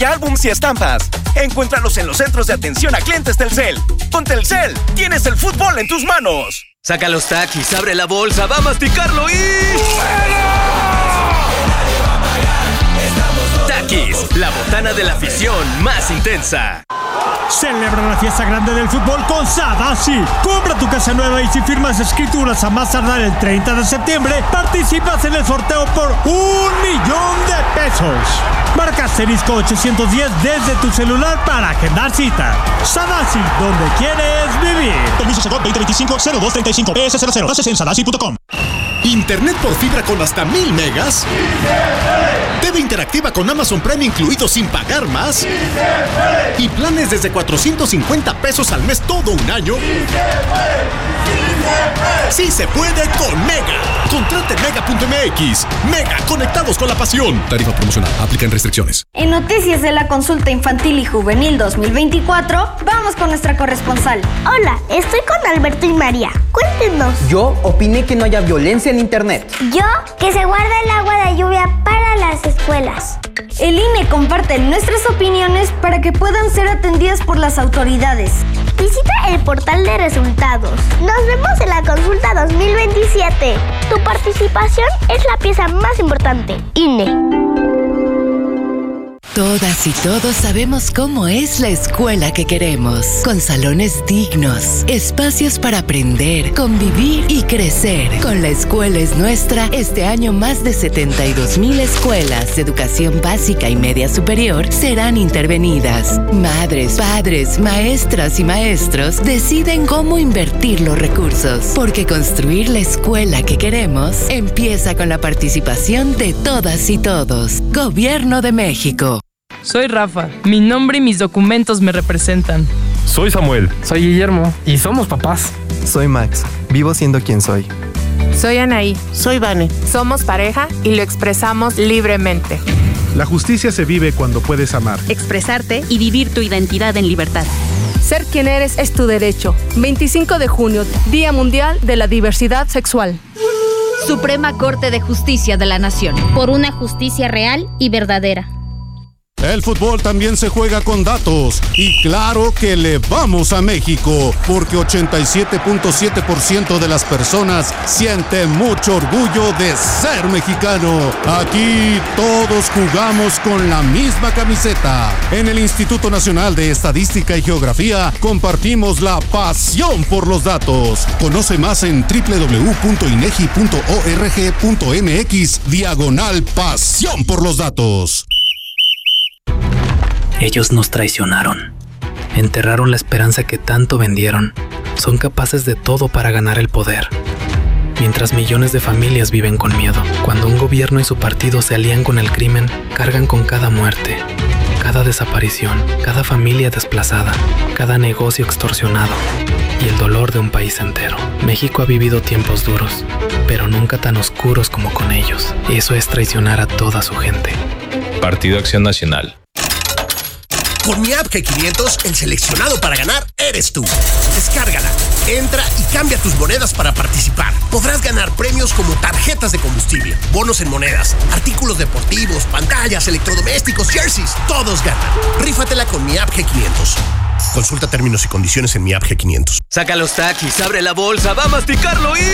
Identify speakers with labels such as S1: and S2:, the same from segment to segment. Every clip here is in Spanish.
S1: álbums y estampas. Encuéntralos en los centros de atención a clientes Telcel. Con Telcel, tienes el fútbol en tus manos.
S2: Saca los Takis, abre la bolsa, va a masticarlo y... Takis, la botana de la afición más intensa.
S3: Celebra la fiesta grande del fútbol con Sadasi. Compra tu casa nueva y si firmas escrituras a más tardar el 30 de septiembre, participas en el sorteo por $1,000,000. Marca asterisco 810 desde tu celular para agendar cita. Sadasi, donde quieres vivir.
S4: Permiso Segov 2025-0235 PS00. Bases en sadasi.com.
S5: Internet por fibra con hasta 1000 megas. TV interactiva con Amazon Prime incluido sin pagar más. Y planes desde $450 al mes todo un año. Sí se puede con Mega. Contrate Mega.mx. Mega, conectados con la pasión. Tarifa promocional. Aplican restricciones.
S6: En Noticias de la Consulta Infantil y Juvenil 2024, vamos con nuestra corresponsal.
S7: Hola, estoy con Alberto y María. Cuéntenos.
S8: Yo opiné que no haya violencia en internet.
S7: Yo, que se guarde el agua de lluvia para las escuelas.
S6: El INE comparte nuestras opiniones para que puedan ser atendidas por las autoridades.
S7: Visita el portal de resultados. Nos vemos en la consulta 2027. Tu participación es la pieza más importante. INE.
S9: Todas y todos sabemos cómo es la escuela que queremos, con salones dignos, espacios para aprender, convivir y crecer. Con La Escuela es Nuestra, este año más de 72,000 escuelas de educación básica y media superior serán intervenidas. Madres, padres, maestras y maestros deciden cómo invertir los recursos, porque construir la escuela que queremos empieza con la participación de todas y todos. Gobierno de México.
S10: Soy Rafa. Mi nombre y mis documentos me representan.
S11: Soy Samuel.
S12: Soy Guillermo. Y somos papás.
S13: Soy Max. Vivo siendo quien soy.
S14: Soy Anaí.
S15: Soy Vane.
S14: Somos pareja y lo expresamos libremente.
S16: La justicia se vive cuando puedes amar,
S17: expresarte y vivir tu identidad en libertad.
S18: Ser quien eres es tu derecho. 25 de junio, Día Mundial de la Diversidad Sexual.
S17: Suprema Corte de Justicia de la Nación.
S19: Por una justicia real y verdadera.
S20: El fútbol también se juega con datos y claro que le vamos a México porque 87.7% de las personas siente mucho orgullo de ser mexicano. Aquí todos jugamos con la misma camiseta. En el Instituto Nacional de Estadística y Geografía compartimos la pasión por los datos. Conoce más en www.inegi.org.mx/pasión por los datos.
S4: Ellos nos traicionaron, enterraron la esperanza que tanto vendieron, son capaces de todo para ganar el poder. Mientras millones de familias viven con miedo, cuando un gobierno y su partido se alían con el crimen, cargan con cada muerte, cada desaparición, cada familia desplazada, cada negocio extorsionado y el dolor de un país entero. México ha vivido tiempos duros, pero nunca tan oscuros como con ellos. Eso es traicionar a toda su gente.
S11: Partido Acción Nacional.
S5: Con mi app G500, el seleccionado para ganar eres tú. Descárgala, entra y cambia tus monedas para participar. Podrás ganar premios como tarjetas de combustible, bonos en monedas, artículos deportivos, pantallas, electrodomésticos, jerseys. Todos ganan. Rífatela con mi app G500. Consulta términos y condiciones en mi app G500.
S2: Saca los Takis, abre la bolsa, va a masticarlo y...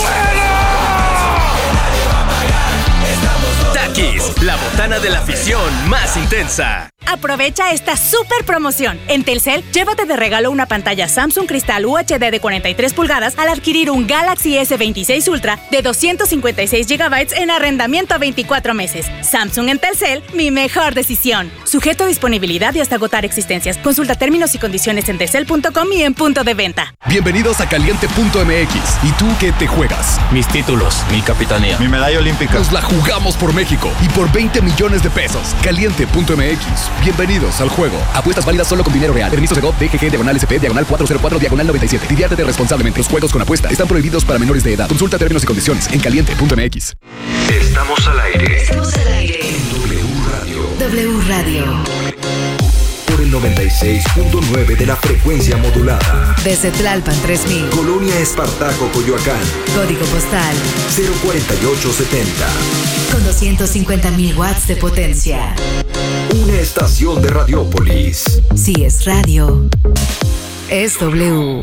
S2: Takis, la botana de la afición más intensa.
S8: Aprovecha esta super promoción. En Telcel, llévate de regalo una pantalla Samsung Cristal UHD de 43 pulgadas al adquirir un Galaxy S26 Ultra de 256 GB en arrendamiento a 24 meses. Samsung en Telcel, mi mejor decisión. Sujeto a disponibilidad y hasta agotar existencias. Consulta términos y condiciones en telcel.com y en punto de venta.
S7: Bienvenidos a Caliente.mx. ¿Y tú qué te juegas?
S11: Mis títulos, mi capitanía,
S7: mi medalla olímpica. Nos la jugamos por México y por 20 millones de pesos. Caliente.mx. Bienvenidos al juego. Apuestas válidas solo con dinero real. Permiso Segov, DGG, /SP, /404, /97. Diviértete responsablemente. Los juegos con apuesta están prohibidos para menores de edad. Consulta términos y condiciones en Caliente.mx.
S5: Estamos al aire.
S9: Estamos al aire.
S5: En W Radio.
S9: W Radio.
S5: Por el
S15: el 96.9 de la frecuencia modulada.
S9: Desde Tlalpan 3000.
S15: Colonia Espartaco, Coyoacán.
S9: Código postal
S15: 04870.
S9: Con 250.000 watts de potencia.
S15: Una estación de Radiópolis.
S9: Si es radio, es W.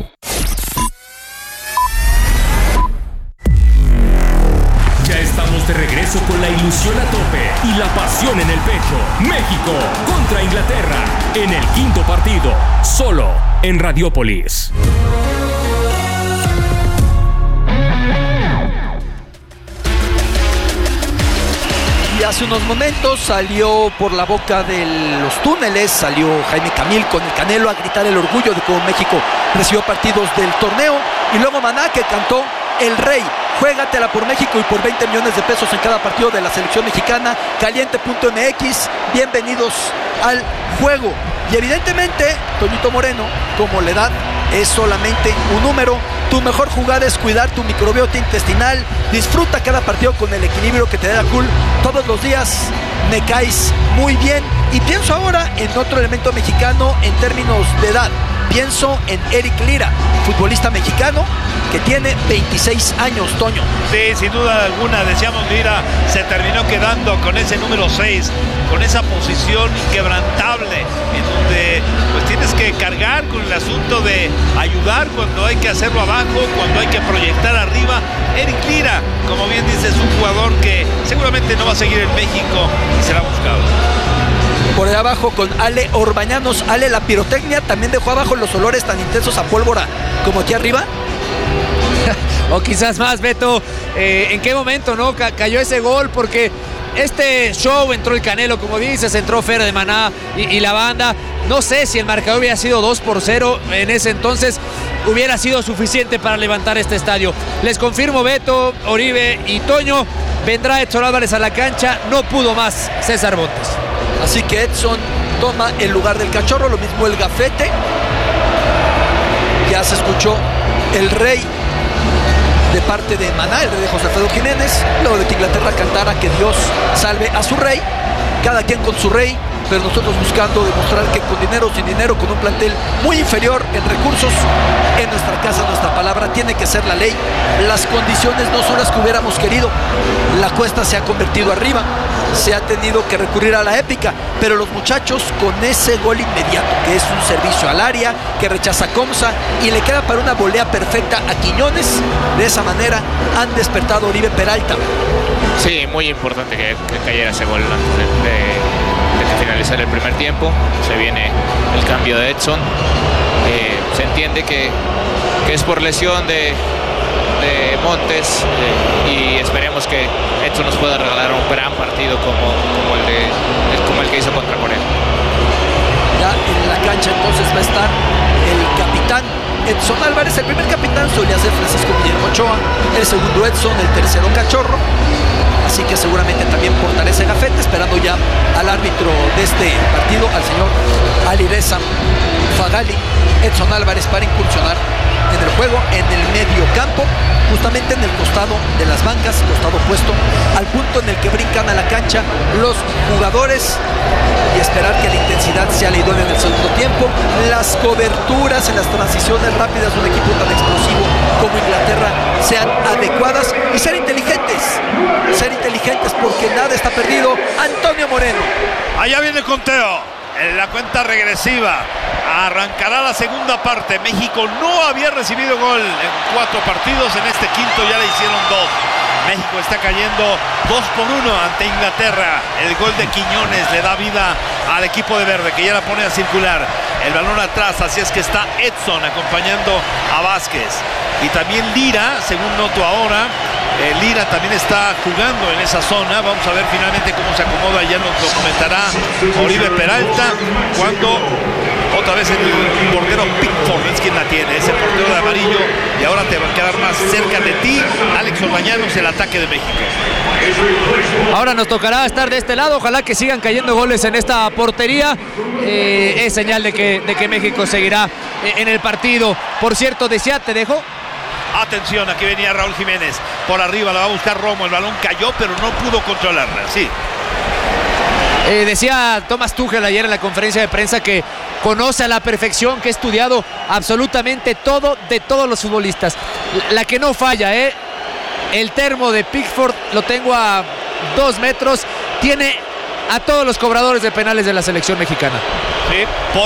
S2: Ya estamos de regreso con la ilusión a tope y la pasión en el pecho. México contra Inglaterra en el quinto partido, solo en Radiópolis.
S21: Y hace unos momentos salió por la boca de los túneles, salió Jaime Camil con el Canelo a gritar el orgullo de cómo México recibió partidos del torneo. Y luego Maná, que cantó El Rey, juégatela por México y por 20 millones de pesos en cada partido de la selección mexicana. Caliente.mx, bienvenidos al juego. Y evidentemente, Toñito Moreno, como la edad es solamente un número, tu mejor jugada es cuidar tu microbiota intestinal. Disfruta cada partido con el equilibrio que te da Cool. Todos los días me caes muy bien. Y pienso ahora en otro elemento mexicano en términos de edad. Pienso en Eric Lira, futbolista mexicano que tiene 26 años, Toño.
S22: Sí, sin duda alguna, decíamos, Lira se terminó quedando con ese número 6, con esa posición inquebrantable, en donde pues tienes que cargar con el asunto de ayudar cuando hay que hacerlo abajo, cuando hay que proyectar arriba. Eric Lira, como bien dices, es un jugador que seguramente no va a seguir en México y será buscado.
S21: Por ahí abajo con Ale Orbañanos. Ale, la pirotecnia también dejó abajo los olores tan intensos a pólvora como aquí arriba.
S23: O quizás más, Beto. ¿En qué momento no cayó ese gol? Porque este show entró el Canelo, como dices, entró Fer de Maná y la banda. No sé si el marcador hubiera sido 2-0 en ese entonces, hubiera sido suficiente para levantar este estadio. Les confirmo, Beto, Oribe y Toño, vendrá Edson Álvarez a la cancha. No pudo más César Montes.
S21: Así que Edson toma el lugar del Cachorro, lo mismo el Gafete. Ya se escuchó El Rey de parte de Maná, el rey de José Alfredo Jiménez, luego de que Inglaterra cantara que Dios salve a su rey, cada quien con su rey, pero nosotros buscando demostrar que con dinero o sin dinero, con un plantel muy inferior en recursos, en nuestra casa, nuestra palabra tiene que ser la ley. Las condiciones no son las que hubiéramos querido. La cuesta se ha convertido arriba, se ha tenido que recurrir a la épica, pero los muchachos con ese gol inmediato, que es un servicio al área, que rechaza Comsa y le queda para una volea perfecta a Quiñones, de esa manera han despertado a Oribe Peralta.
S24: Sí, muy importante que cayera ese gol antes de finalizar el primer tiempo. Se viene el cambio de Edson. Se entiende que es por lesión de Montes y esperemos que Edson nos pueda regalar un gran partido como el que hizo contra Corea.
S21: Ya en la cancha entonces va a estar el capitán Edson Álvarez. El primer capitán solía ser Francisco Guillermo Ochoa, el segundo Edson, el tercero Cachorro. Así que seguramente también portará ese gafete, esperando ya al árbitro de este partido, al señor Alireza Fagali. Edson Álvarez para incursionar en el juego, en el medio campo, justamente en el costado de las bancas, costado opuesto al punto en el que brincan a la cancha los jugadores, y esperar que la intensidad sea la idónea en el segundo tiempo. Las coberturas en las transiciones rápidas de un equipo tan explosivo como Inglaterra sean adecuadas y ser inteligentes porque nada está perdido. Antonio Moreno.
S22: Allá viene el conteo, en la cuenta regresiva. Arrancará la segunda parte. México no había recibido gol en 4 partidos, en este quinto ya le hicieron 2. México está cayendo 2-1 ante Inglaterra. El gol de Quiñones le da vida al equipo de verde, que ya la pone a circular. El balón atrás, así es que está Edson acompañando a Vázquez. Y también Lira, según noto ahora, Lira también está jugando en esa zona. Vamos a ver finalmente cómo se acomoda. Ya nos lo comentará Oribe Peralta cuando otra vez el portero Pickford es quien la tiene, ese portero de amarillo, y ahora te va a quedar más cerca de ti Alex Orbañanos, el ataque de México.
S23: Ahora nos tocará estar de este lado, ojalá que sigan cayendo goles en esta portería. Es señal de que México seguirá en el partido. Por cierto, decía, te dejo.
S22: Atención, aquí venía Raúl Jiménez por arriba, la va a buscar Romo, el balón cayó pero no pudo controlarla, sí.
S23: Decía Thomas Tuchel ayer en la conferencia de prensa que conoce a la perfección, que ha estudiado absolutamente todo de todos los futbolistas. La que no falla, el termo de Pickford lo tengo a 2 metros. Tiene a todos los cobradores de penales de la selección mexicana.
S22: Sí,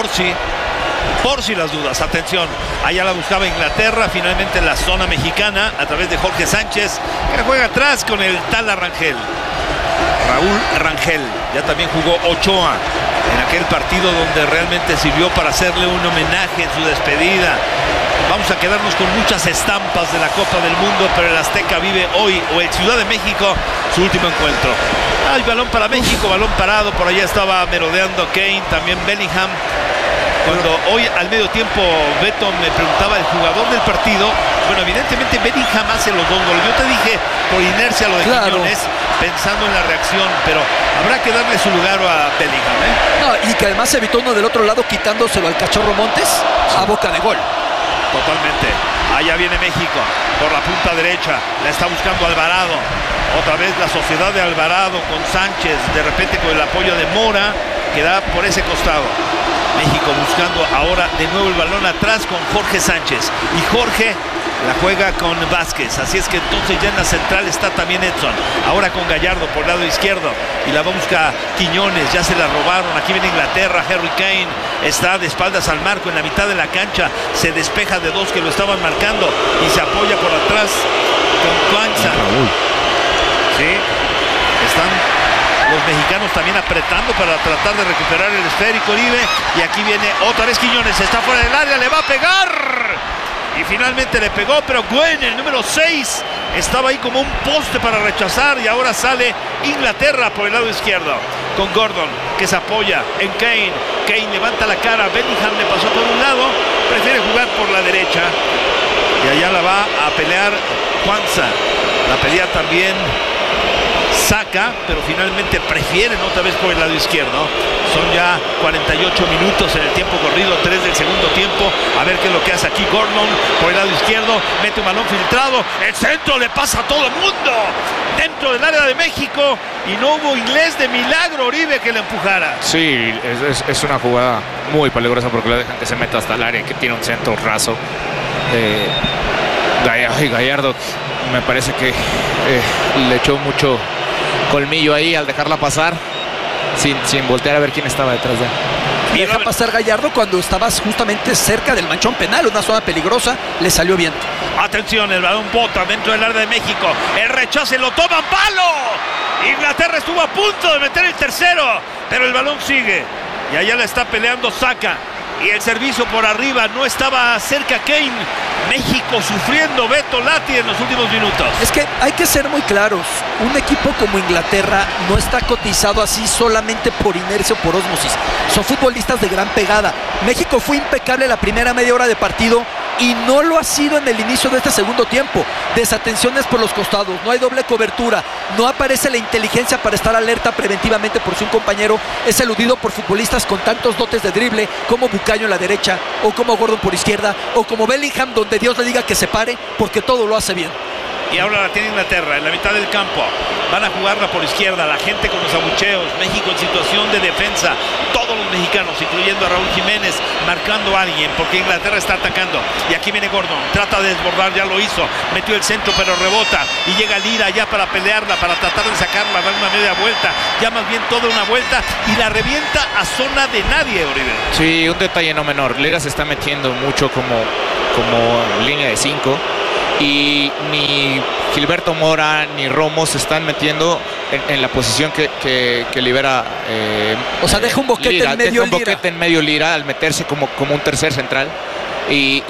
S22: por si las dudas. Atención, allá la buscaba Inglaterra, finalmente en la zona mexicana a través de Jorge Sánchez, que juega atrás con el tal Rangel. Raúl Rangel, ya también jugó Ochoa en aquel partido donde realmente sirvió para hacerle un homenaje en su despedida. Vamos a quedarnos con muchas estampas de la Copa del Mundo, pero el Azteca vive hoy, o el Ciudad de México, su último encuentro. Hay balón para México, balón parado, por allá estaba merodeando Kane, también Bellingham. Cuando hoy al medio tiempo Beto me preguntaba el jugador del partido, bueno, evidentemente Bellingham hace los 2 goles. Yo te dije por inercia lo de Quiñones, pensando en la reacción, pero habrá que darle su lugar a Bellingham,
S21: No, y que además evitó uno del otro lado quitándoselo al Cachorro Montes a boca de gol.
S22: Totalmente. Allá viene México por la punta derecha, la está buscando Alvarado. Otra vez la sociedad de Alvarado con Sánchez, de repente con el apoyo de Mora, que da por ese costado. México buscando ahora de nuevo el balón atrás con Jorge Sánchez. Y Jorge la juega con Vázquez. Así es que entonces ya en la central está también Edson. Ahora con Gallardo por el lado izquierdo. Y la busca Quiñones. Ya se la robaron. Aquí viene Inglaterra. Harry Kane está de espaldas al marco en la mitad de la cancha. Se despeja de 2 que lo estaban marcando. Y se apoya por atrás con Kwanzaa. Sí. Están los mexicanos también apretando para tratar de recuperar el esférico Oribe. Y aquí viene otra vez Quiñones. Está fuera del área. Le va a pegar. Y finalmente le pegó. Pero Gwen, el número 6, estaba ahí como un poste para rechazar. Y ahora sale Inglaterra por el lado izquierdo. Con Gordon, que se apoya en Kane. Kane levanta la cara. Bellingham le pasó por un lado. Prefiere jugar por la derecha. Y allá la va a pelear Kwanzaa. La pelea también Saka, pero finalmente prefieren otra vez por el lado izquierdo. Son ya 48 minutos en el tiempo corrido, 3 del segundo tiempo. A ver qué es lo que hace aquí Gordon por el lado izquierdo. Mete un balón filtrado. El centro le pasa a todo el mundo dentro del área de México. Y no hubo inglés de milagro Oribe que le empujara.
S24: Sí, es una jugada muy peligrosa porque le dejan que se meta hasta el área, que tiene un centro raso. Gallardo me parece que le echó mucho colmillo ahí al dejarla pasar sin voltear a ver quién estaba detrás de él.
S21: Y deja pasar Gallardo cuando estabas justamente cerca del manchón penal, una zona peligrosa, le salió bien.
S22: Atención, el balón bota dentro del área de México. El rechace lo toman, palo. Inglaterra estuvo a punto de meter el tercero, pero el balón sigue. Y allá la está peleando Saka. Y el servicio por arriba, no estaba cerca Kane. México sufriendo, Beto Lati en los últimos minutos.
S21: Es que hay que ser muy claros. Un equipo como Inglaterra no está cotizado así solamente por inercia o por ósmosis. Son futbolistas de gran pegada. México fue impecable la primera media hora de partido y no lo ha sido en el inicio de este segundo tiempo. Desatenciones por los costados, no hay doble cobertura, no aparece la inteligencia para estar alerta preventivamente por si un compañero es eludido por futbolistas con tantos dotes de drible como Bucayo en la derecha, o como Gordon por izquierda, o como Bellingham, donde Dios le diga que se pare porque todo lo hace bien.
S22: Y ahora la tiene Inglaterra en la mitad del campo. Van a jugarla por izquierda, la gente con los abucheos. México en situación de defensa. Todos los mexicanos, incluyendo a Raúl Jiménez, marcando a alguien porque Inglaterra está atacando. Y aquí viene Gordon, trata de desbordar, ya lo hizo. Metió el centro pero rebota. Y llega Lira ya para pelearla, para tratar de sacarla, dar una media vuelta. Ya más bien toda una vuelta y la revienta a zona de nadie, Oribe.
S24: Sí, un detalle no menor. Lira se está metiendo mucho como línea de 5. Y ni Gilberto Mora ni Romo se están metiendo en la posición que libera.
S21: O sea, deja un boquete
S24: Lira,
S21: en medio
S24: deja un boquete en medio Lira al meterse como un tercer central y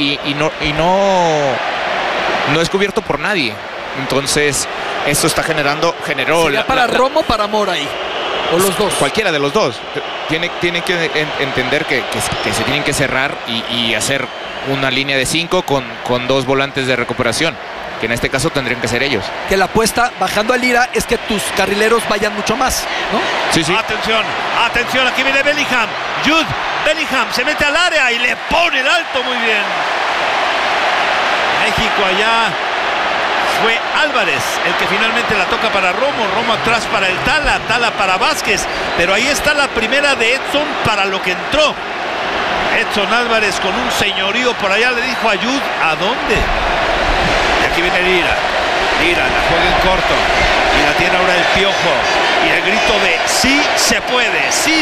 S24: no es cubierto por nadie. Entonces esto generó.
S21: ¿Sería para Romo o para Mora ahí? ¿O los dos?
S24: Cualquiera de los dos. Tiene que entender que se tienen que cerrar y hacer una línea de 5 con 2 volantes de recuperación, que en este caso tendrían que ser ellos.
S21: Que la apuesta bajando a Lira es que tus carrileros vayan mucho más, ¿no?
S24: Sí.
S22: Atención, aquí viene Bellingham. Jude Bellingham se mete al área y le pone el alto muy bien. México allá fue Álvarez el que finalmente la toca para Romo atrás para el Tala para Vázquez, pero ahí está la primera de Edson para lo que entró. Edson Álvarez con un señorío por allá le dijo Ayud, ¿a dónde? Y aquí viene Lira, la juega en corto y la tiene ahora el Piojo y el grito de sí se puede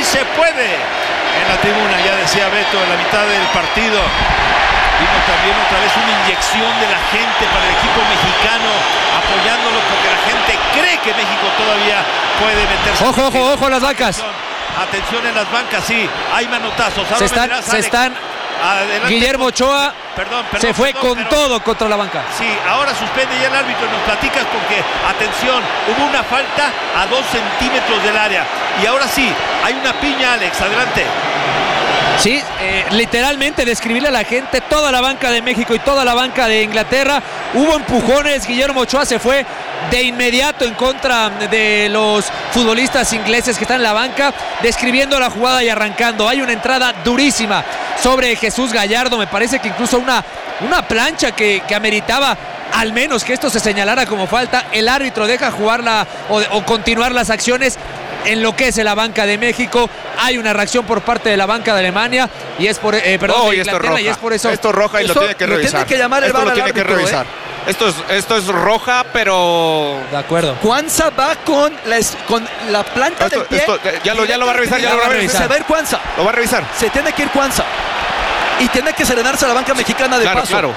S22: en la tribuna, ya decía Beto, en la mitad del partido. Vimos también otra vez una inyección de la gente para el equipo mexicano, apoyándolo porque la gente cree que México todavía puede meterse.
S23: Ojo las bancas.
S22: Atención en las bancas, sí, hay manotazos. Ahora
S23: se están adelante. Guillermo Ochoa se fue con todo contra la banca.
S22: Sí, ahora suspende ya el árbitro, nos platicas porque, atención, hubo una falta a 2 centímetros del área. Y ahora sí, hay una piña, Alex, adelante.
S23: Sí, literalmente describirle a la gente, toda la banca de México y toda la banca de Inglaterra, hubo empujones, Guillermo Ochoa se fue de inmediato en contra de los futbolistas ingleses que están en la banca, describiendo la jugada y arrancando. Hay una entrada durísima sobre Jesús Gallardo, me parece que incluso una plancha que ameritaba al menos que esto se señalara como falta. El árbitro deja jugarla o continuar las acciones. Enloquece la banca de México, hay una reacción por parte de la banca de Alemania y es por de Inglaterra, y es por eso.
S1: Esto es roja y lo tiene que revisar.
S21: Tiene que llamar el VAR al árbitro,
S1: revisar. Esto es roja, pero
S23: de acuerdo.
S21: Cuanza va con la planta del pie.
S1: Ya lo va a revisar,
S21: Se va a ir Cuanza.
S1: Lo va a revisar.
S21: Se tiene que ir Cuanza y tiene que serenarse a la banca mexicana de paso.
S1: Claro.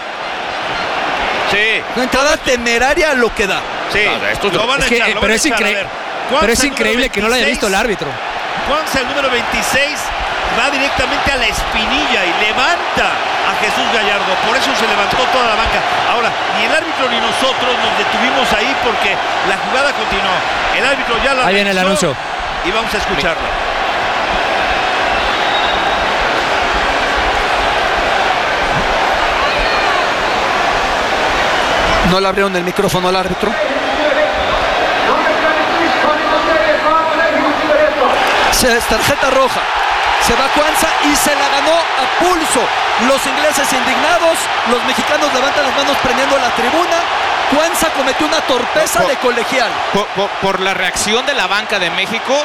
S22: Sí.
S21: Una entrada temeraria a lo que da.
S22: Sí. Lo van a echar,
S23: pero es increíble. Pero es increíble que no lo haya visto el árbitro.
S22: Cuanza, el número 26, va directamente a la espinilla y levanta a Jesús Gallardo. Por eso se levantó toda la banca. Ahora, ni el árbitro ni nosotros nos detuvimos ahí porque la jugada continuó. El árbitro ya la
S23: ahí viene el anuncio.
S22: Y vamos a escucharlo.
S21: No le abrieron el micrófono al árbitro. Tarjeta roja. Se va Cuanza y se la ganó a pulso. Los ingleses indignados, los mexicanos levantan las manos prendiendo la tribuna. Cuanza cometió una torpeza de colegial.
S24: Por la reacción de la banca de México,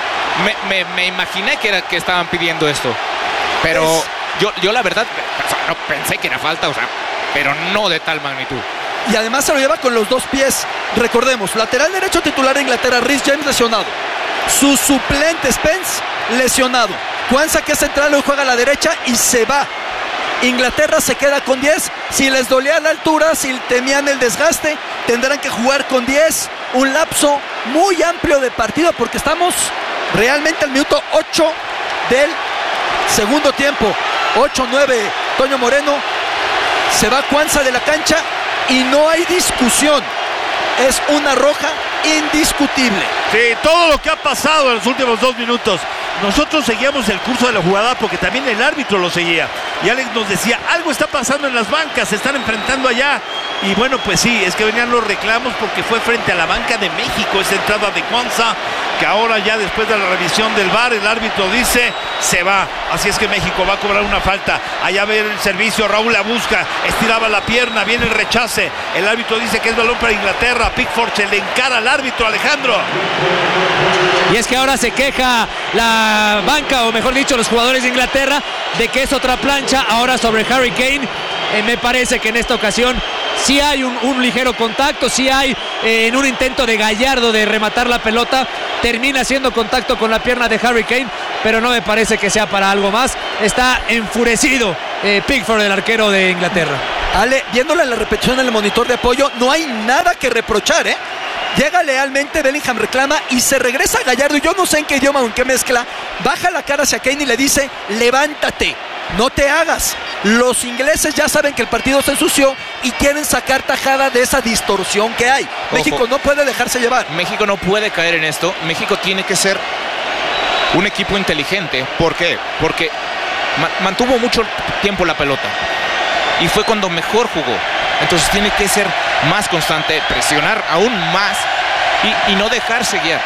S24: me imaginé que estaban pidiendo esto. Pero yo la verdad no pensé que era falta, pero no de tal magnitud.
S21: Y además se lo lleva con los 2 pies. Recordemos, lateral derecho titular de Inglaterra, Reece James lesionado. Su suplente Spence lesionado. Cuanza, que es central, hoy juega a la derecha y se va. Inglaterra se queda con 10. Si les dolía la altura, si temían el desgaste, tendrán que jugar con 10. Un lapso muy amplio de partido porque estamos realmente al minuto 8 del segundo tiempo. 8-9, Toño Moreno. Se va Cuanza de la cancha y no hay discusión. Es una roja indiscutible.
S22: Sí, todo lo que ha pasado en los últimos 2 minutos. Nosotros seguíamos el curso de la jugada porque también el árbitro lo seguía. Y Alex nos decía, algo está pasando en las bancas, se están enfrentando allá. Y bueno, pues sí, es que venían los reclamos porque fue frente a la banca de México esa entrada de Cuanza, que ahora ya después de la revisión del VAR, el árbitro dice, se va. Así es que México va a cobrar una falta. Allá ve el servicio, Raúl la busca, estiraba la pierna, viene el rechace. El árbitro dice que es balón para Inglaterra. Pickford se le encara al árbitro, Alejandro.
S23: Y es que ahora se queja la banca, o mejor dicho, los jugadores de Inglaterra, de que es otra plancha ahora sobre Harry Kane. Me parece que en esta ocasión sí hay un ligero contacto, sí hay en un intento de Gallardo de rematar la pelota, termina haciendo contacto con la pierna de Harry Kane, pero no me parece que sea para algo más. Está enfurecido Pickford, el arquero de Inglaterra.
S21: Ale, viéndola en la repetición en el monitor de apoyo, no hay nada que reprochar, ¿eh? Llega lealmente, Bellingham reclama y se regresa a Gallardo, y yo no sé en qué idioma o en qué mezcla, baja la cara hacia Kane y le dice, levántate, no te hagas. Los ingleses ya saben que el partido se ensució y quieren sacar tajada de esa distorsión que hay. Ojo. México no puede dejarse llevar.
S24: México no puede caer en esto. México tiene que ser un equipo inteligente. ¿Por qué? Porque mantuvo mucho tiempo la pelota y fue cuando mejor jugó. Entonces tiene que ser más constante, presionar aún más y no dejarse guiar.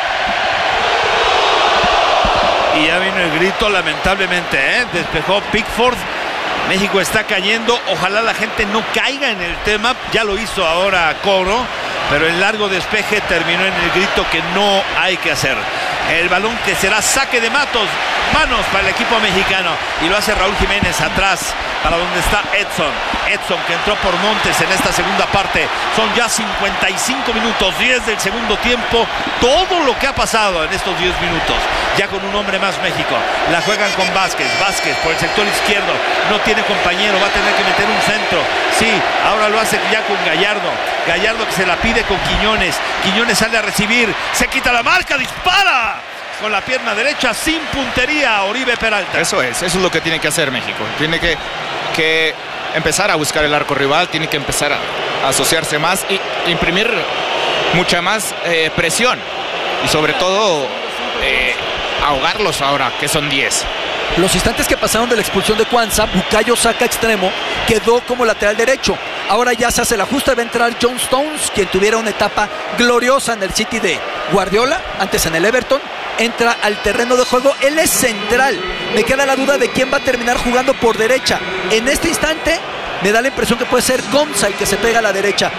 S22: Y ya vino el grito, lamentablemente, despejó Pickford. México está cayendo, ojalá la gente no caiga en el tema, ya lo hizo ahora Coro, pero el largo despeje terminó en el grito que no hay que hacer. El balón que será saque de manos para el equipo mexicano, y lo hace Raúl Jiménez atrás para donde está Edson que entró por Montes en esta segunda parte. Son ya 55 minutos, 10 del segundo tiempo. Todo lo que ha pasado en estos 10 minutos, ya con un hombre más México. La juegan con Vázquez por el sector izquierdo, no tiene compañero, va a tener que meter un centro. Sí, ahora lo hace ya con Gallardo que se la pide con Quiñones sale a recibir, se quita la marca, dispara con la pierna derecha sin puntería Oribe Peralta.
S1: Eso es lo que tiene que hacer México. Tiene que empezar a buscar el arco rival, tiene que empezar a asociarse más y imprimir mucha más presión. Y sobre todo ahogarlos ahora, que son 10.
S21: Los instantes que pasaron de la expulsión de Cuanza, Bukayo Saka extremo quedó como lateral derecho. Ahora ya se hace el ajuste, va a entrar John Stones, quien tuviera una etapa gloriosa en el City de Guardiola, antes en el Everton. Entra al terreno de juego, él es central. Me queda la duda de quién va a terminar jugando por derecha. En este instante me da la impresión que puede ser Gonza el que se pega a la derecha.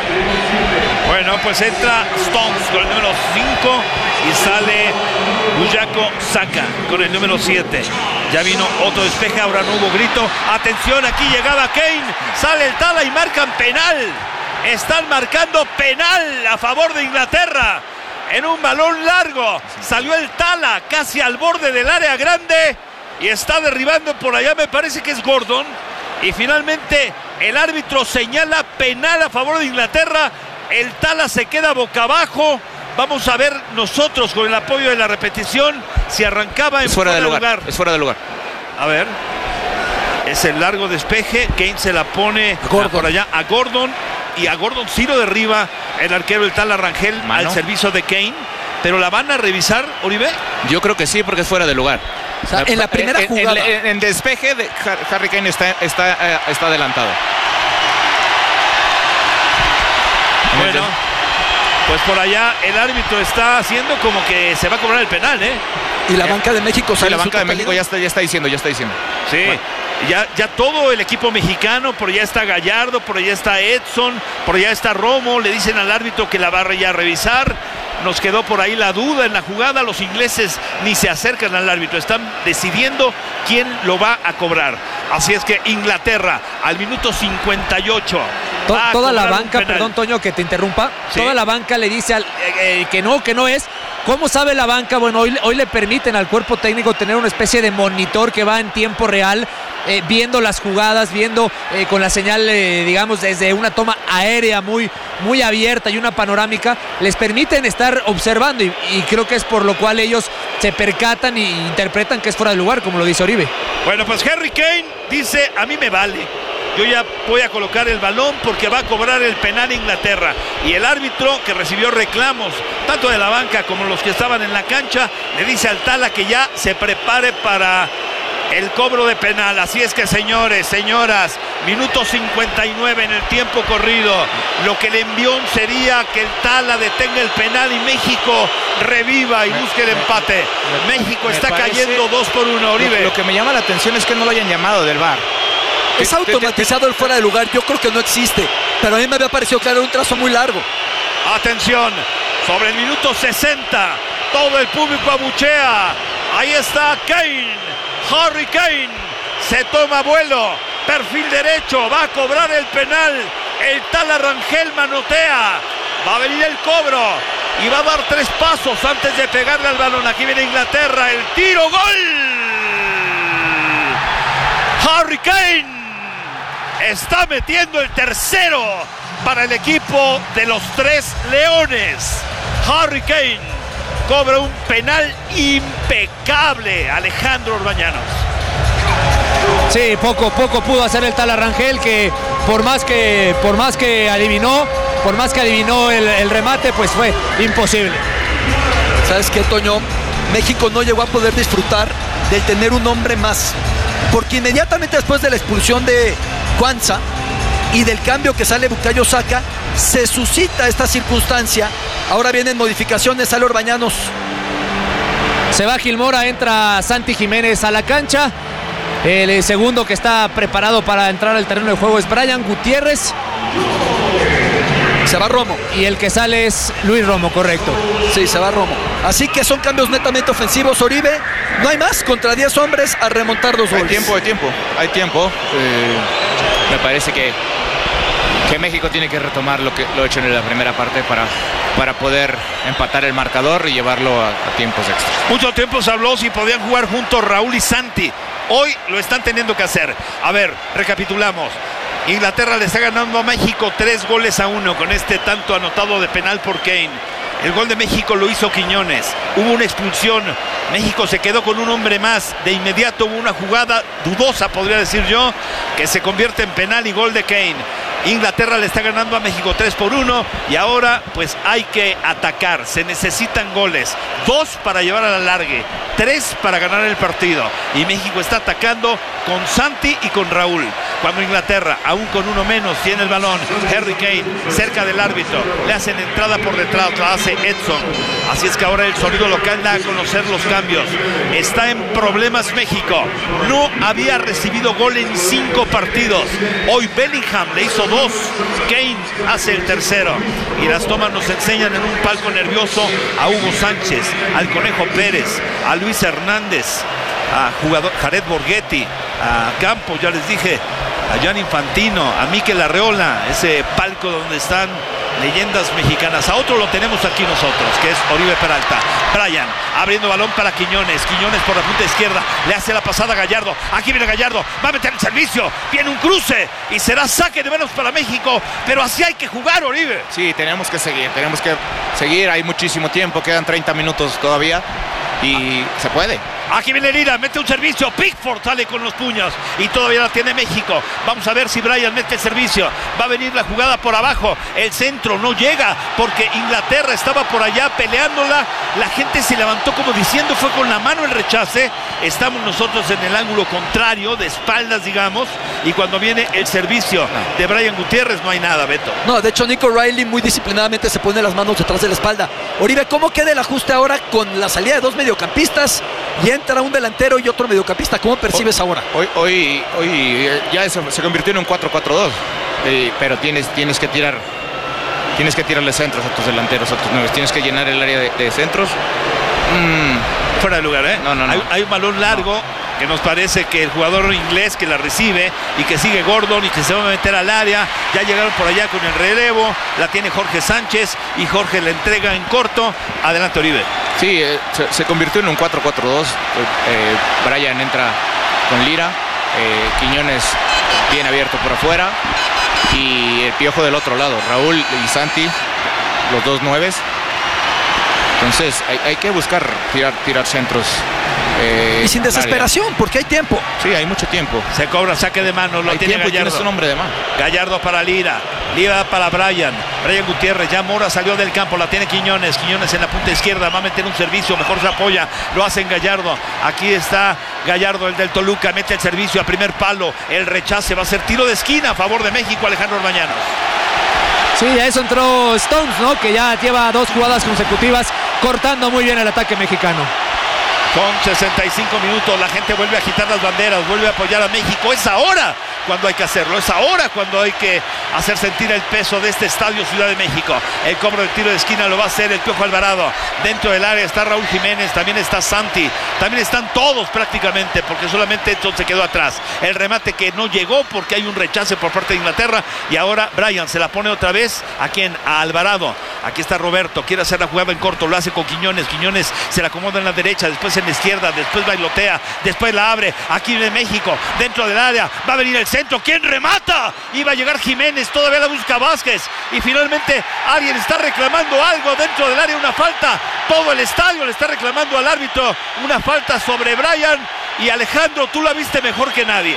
S22: Bueno, pues entra Stones con el número 5 y sale Bukayo Saka con el número 7. Ya vino otro despeje, ahora no hubo grito. Atención, aquí llegaba Kane, sale el Tala y marcan penal. Están marcando penal a favor de Inglaterra. En un balón largo salió el Tala casi al borde del área grande y está derribando por allá, me parece que es Gordon. Y finalmente el árbitro señala penal a favor de Inglaterra. El Tala se queda boca abajo. Vamos a ver nosotros con el apoyo de la repetición si arrancaba en
S1: fuera de lugar. Es fuera de lugar.
S22: A ver. Es el largo despeje. Kane se la pone por allá a Gordon. Y a Gordon sí lo derriba el arquero del Tala Rangel al servicio de Kane. Pero la van a revisar, Oribe.
S1: Yo creo que sí, porque es fuera de lugar.
S21: O sea, en la primera jugada.
S1: En despeje, Harry Kane está adelantado.
S22: Bueno, pues por allá el árbitro está haciendo como que se va a cobrar el penal, ¿eh?
S21: Y la banca de México
S1: sale. Sí, la banca de México ya está diciendo.
S22: Sí, bueno. ya todo el equipo mexicano, por allá está Gallardo, por allá está Edson, por allá está Romo, le dicen al árbitro que la va a ya revisar. Nos quedó por ahí la duda en la jugada, los ingleses ni se acercan al árbitro, están decidiendo quién lo va a cobrar. Así es que Inglaterra al minuto 58.
S23: Toda la banca, perdón Toño que te interrumpa, ¿sí? Toda la banca le dice que no es. ¿Cómo sabe la banca? Bueno, hoy le permiten al cuerpo técnico tener una especie de monitor que va en tiempo real, viendo las jugadas, viendo con la señal, digamos, desde una toma aérea muy abierta y una panorámica, les permiten estar observando y creo que es por lo cual ellos se percatan e interpretan que es fuera de lugar, como lo dice Oribe.
S22: Bueno, pues Harry Kane dice, a mí me vale. Yo ya voy a colocar el balón porque va a cobrar el penal Inglaterra. Y el árbitro, que recibió reclamos tanto de la banca como los que estaban en la cancha, le dice al Tala que ya se prepare para el cobro de penal. Así es que, señores, señoras, minuto 59 en el tiempo corrido. Lo que le envió sería que el Tala detenga el penal y México reviva y busque el empate. México está cayendo 2-1, Oribe.
S1: Lo que me llama la atención es que no lo hayan llamado del VAR.
S21: Es automatizado el fuera de lugar, yo creo que no existe, pero a mí me había parecido que era un trazo muy largo.
S22: Atención, sobre el minuto 60, todo el público abuchea. Ahí está Kane, Harry Kane, se toma vuelo, perfil derecho, va a cobrar el penal. El Tala Rangel manotea, va a venir el cobro y va a dar 3 pasos antes de pegarle al balón. Aquí viene Inglaterra, el tiro, gol. Harry Kane está metiendo el tercero para el equipo de los 3 Leones. Harry Kane cobra un penal impecable, Alejandro Orbañanos.
S23: Sí, poco pudo hacer el Tala Rangel, que por más que adivinó el remate, pues fue imposible.
S21: ¿Sabes qué, Toño? México no llegó a poder disfrutar del tener un hombre más, porque inmediatamente después de la expulsión de Cuanza y del cambio que sale Bukayo Saka, se suscita esta circunstancia. Ahora vienen modificaciones, sale Orbañanos.
S23: Se va Gil Mora, entra Santi Jiménez a la cancha. El segundo que está preparado para entrar al terreno de juego es Brian Gutiérrez.
S21: Se va Romo.
S23: Y el que sale es Luis Romo, correcto.
S21: Sí, se va Romo. Así que son cambios netamente ofensivos. Oribe, no hay más, contra 10 hombres a remontar 2 goles.
S1: Hay tiempo. Me parece que México tiene que retomar lo hecho en la primera parte para poder empatar el marcador y llevarlo a tiempos extras.
S22: Mucho tiempo se habló si podían jugar juntos Raúl y Santi. Hoy lo están teniendo que hacer. A ver, recapitulamos. Inglaterra le está ganando a México 3-1 con este tanto anotado de penal por Kane. El gol de México lo hizo Quiñones. Hubo una expulsión. México se quedó con un hombre más. De inmediato hubo una jugada dudosa, podría decir yo, que se convierte en penal y gol de Kane. Inglaterra le está ganando a México 3-1 y ahora pues hay que atacar. Se necesitan goles. 2 para llevar al alargue, 3 para ganar el partido. Y México está atacando con Santi y con Raúl. Cuando Inglaterra, aún con uno menos, tiene el balón, Harry Kane cerca del árbitro, le hacen entrada por detrás, la hace Edson. Así es que ahora el sonido local da a conocer los cambios. Está en problemas México. No había recibido gol en 5 partidos. Hoy Bellingham le hizo 2. Kane hace el tercero. Y las tomas nos enseñan en un palco nervioso a Hugo Sánchez, al Conejo Pérez, a Luis Hernández, a Jared Borghetti, a Campos, ya les dije, a Gianni Infantino, a Mikel Arreola, ese palco donde están leyendas mexicanas. A otro lo tenemos aquí nosotros, que es Oribe Peralta. Bryan abriendo balón para Quiñones. Quiñones por la punta izquierda, le hace la pasada a Gallardo. Aquí viene Gallardo, va a meter el servicio, viene un cruce y será saque de manos para México, pero así hay que jugar, Oribe.
S1: Sí, tenemos que seguir, hay muchísimo tiempo, quedan 30 minutos todavía y se puede.
S22: Aquí viene Lira, mete un servicio, Pickford sale con los puños y todavía la tiene México. Vamos a ver si Bryan mete el servicio. Va a venir la jugada por abajo, el centro no llega porque Inglaterra estaba por allá peleándola. La gente se levantó como diciendo fue con la mano el rechace. Estamos nosotros en el ángulo contrario, de espaldas digamos, y cuando viene el servicio de Brian Gutiérrez no hay nada, Beto.
S21: No, de hecho Nico Riley muy disciplinadamente se pone las manos detrás de la espalda. Oribe, ¿cómo queda el ajuste ahora con la salida de 2 mediocampistas y entra un delantero y otro mediocampista? ¿Cómo percibes ahora?
S1: Hoy ya se convirtió en un 4-4-2, pero tienes que tirarle centros a tus delanteros, a tus nueve. Tienes que llenar el área de centros.
S22: Fuera de lugar, ¿eh?
S1: No.
S22: Hay un balón largo que nos parece que el jugador inglés que la recibe y que sigue Gordon y que se va a meter al área. Ya llegaron por allá con el relevo. La tiene Jorge Sánchez y Jorge la entrega en corto. Adelante, Oribe.
S1: Sí, se convirtió en un 4-4-2. Bryan entra con Lira. Quiñones bien abierto por afuera. Y el Piojo del otro lado. Raúl y Santi, los 2 nueves. Entonces hay que buscar tirar centros.
S21: Y sin desesperación, porque hay tiempo.
S1: Sí, hay mucho tiempo.
S22: Se cobra saque de mano, lo tiene Gallardo.
S1: Tienes un hombre de mano.
S22: Gallardo para Lira. Lira para Bryan Gutiérrez, ya Mora salió del campo, la tiene Quiñones en la punta izquierda, va a meter un servicio, mejor se apoya, lo hace en Gallardo. Aquí está Gallardo, el del Toluca, mete el servicio a primer palo, el rechace, va a ser tiro de esquina a favor de México, Alejandro Orbañanos.
S23: Sí, a eso entró Stones, ¿no? Que ya lleva 2 jugadas consecutivas cortando muy bien el ataque mexicano.
S22: Con 65 minutos, la gente vuelve a agitar las banderas, vuelve a apoyar a México. Es ahora cuando hay que hacerlo, es ahora cuando hay que hacer sentir el peso de este estadio Ciudad de México. El cobro del tiro de esquina lo va a hacer el Piojo Alvarado. Dentro del área está Raúl Jiménez, también está Santi, también están todos prácticamente, porque solamente Edson se quedó atrás. El remate que no llegó porque hay un rechace por parte de Inglaterra. Y ahora Bryan se la pone otra vez. ¿A quién? A Alvarado. Aquí está Roberto, quiere hacer la jugada en corto, lo hace con Quiñones. Quiñones se la acomoda en la derecha, después en la izquierda, después bailotea, después la abre. Aquí viene México, dentro del área, va a venir el centro. ¿Quién remata? Iba a llegar Jiménez, todavía la busca Vázquez. Y finalmente alguien está reclamando algo dentro del área, una falta. Todo el estadio le está reclamando al árbitro una falta sobre Bryan. Y Alejandro, tú la viste mejor que nadie.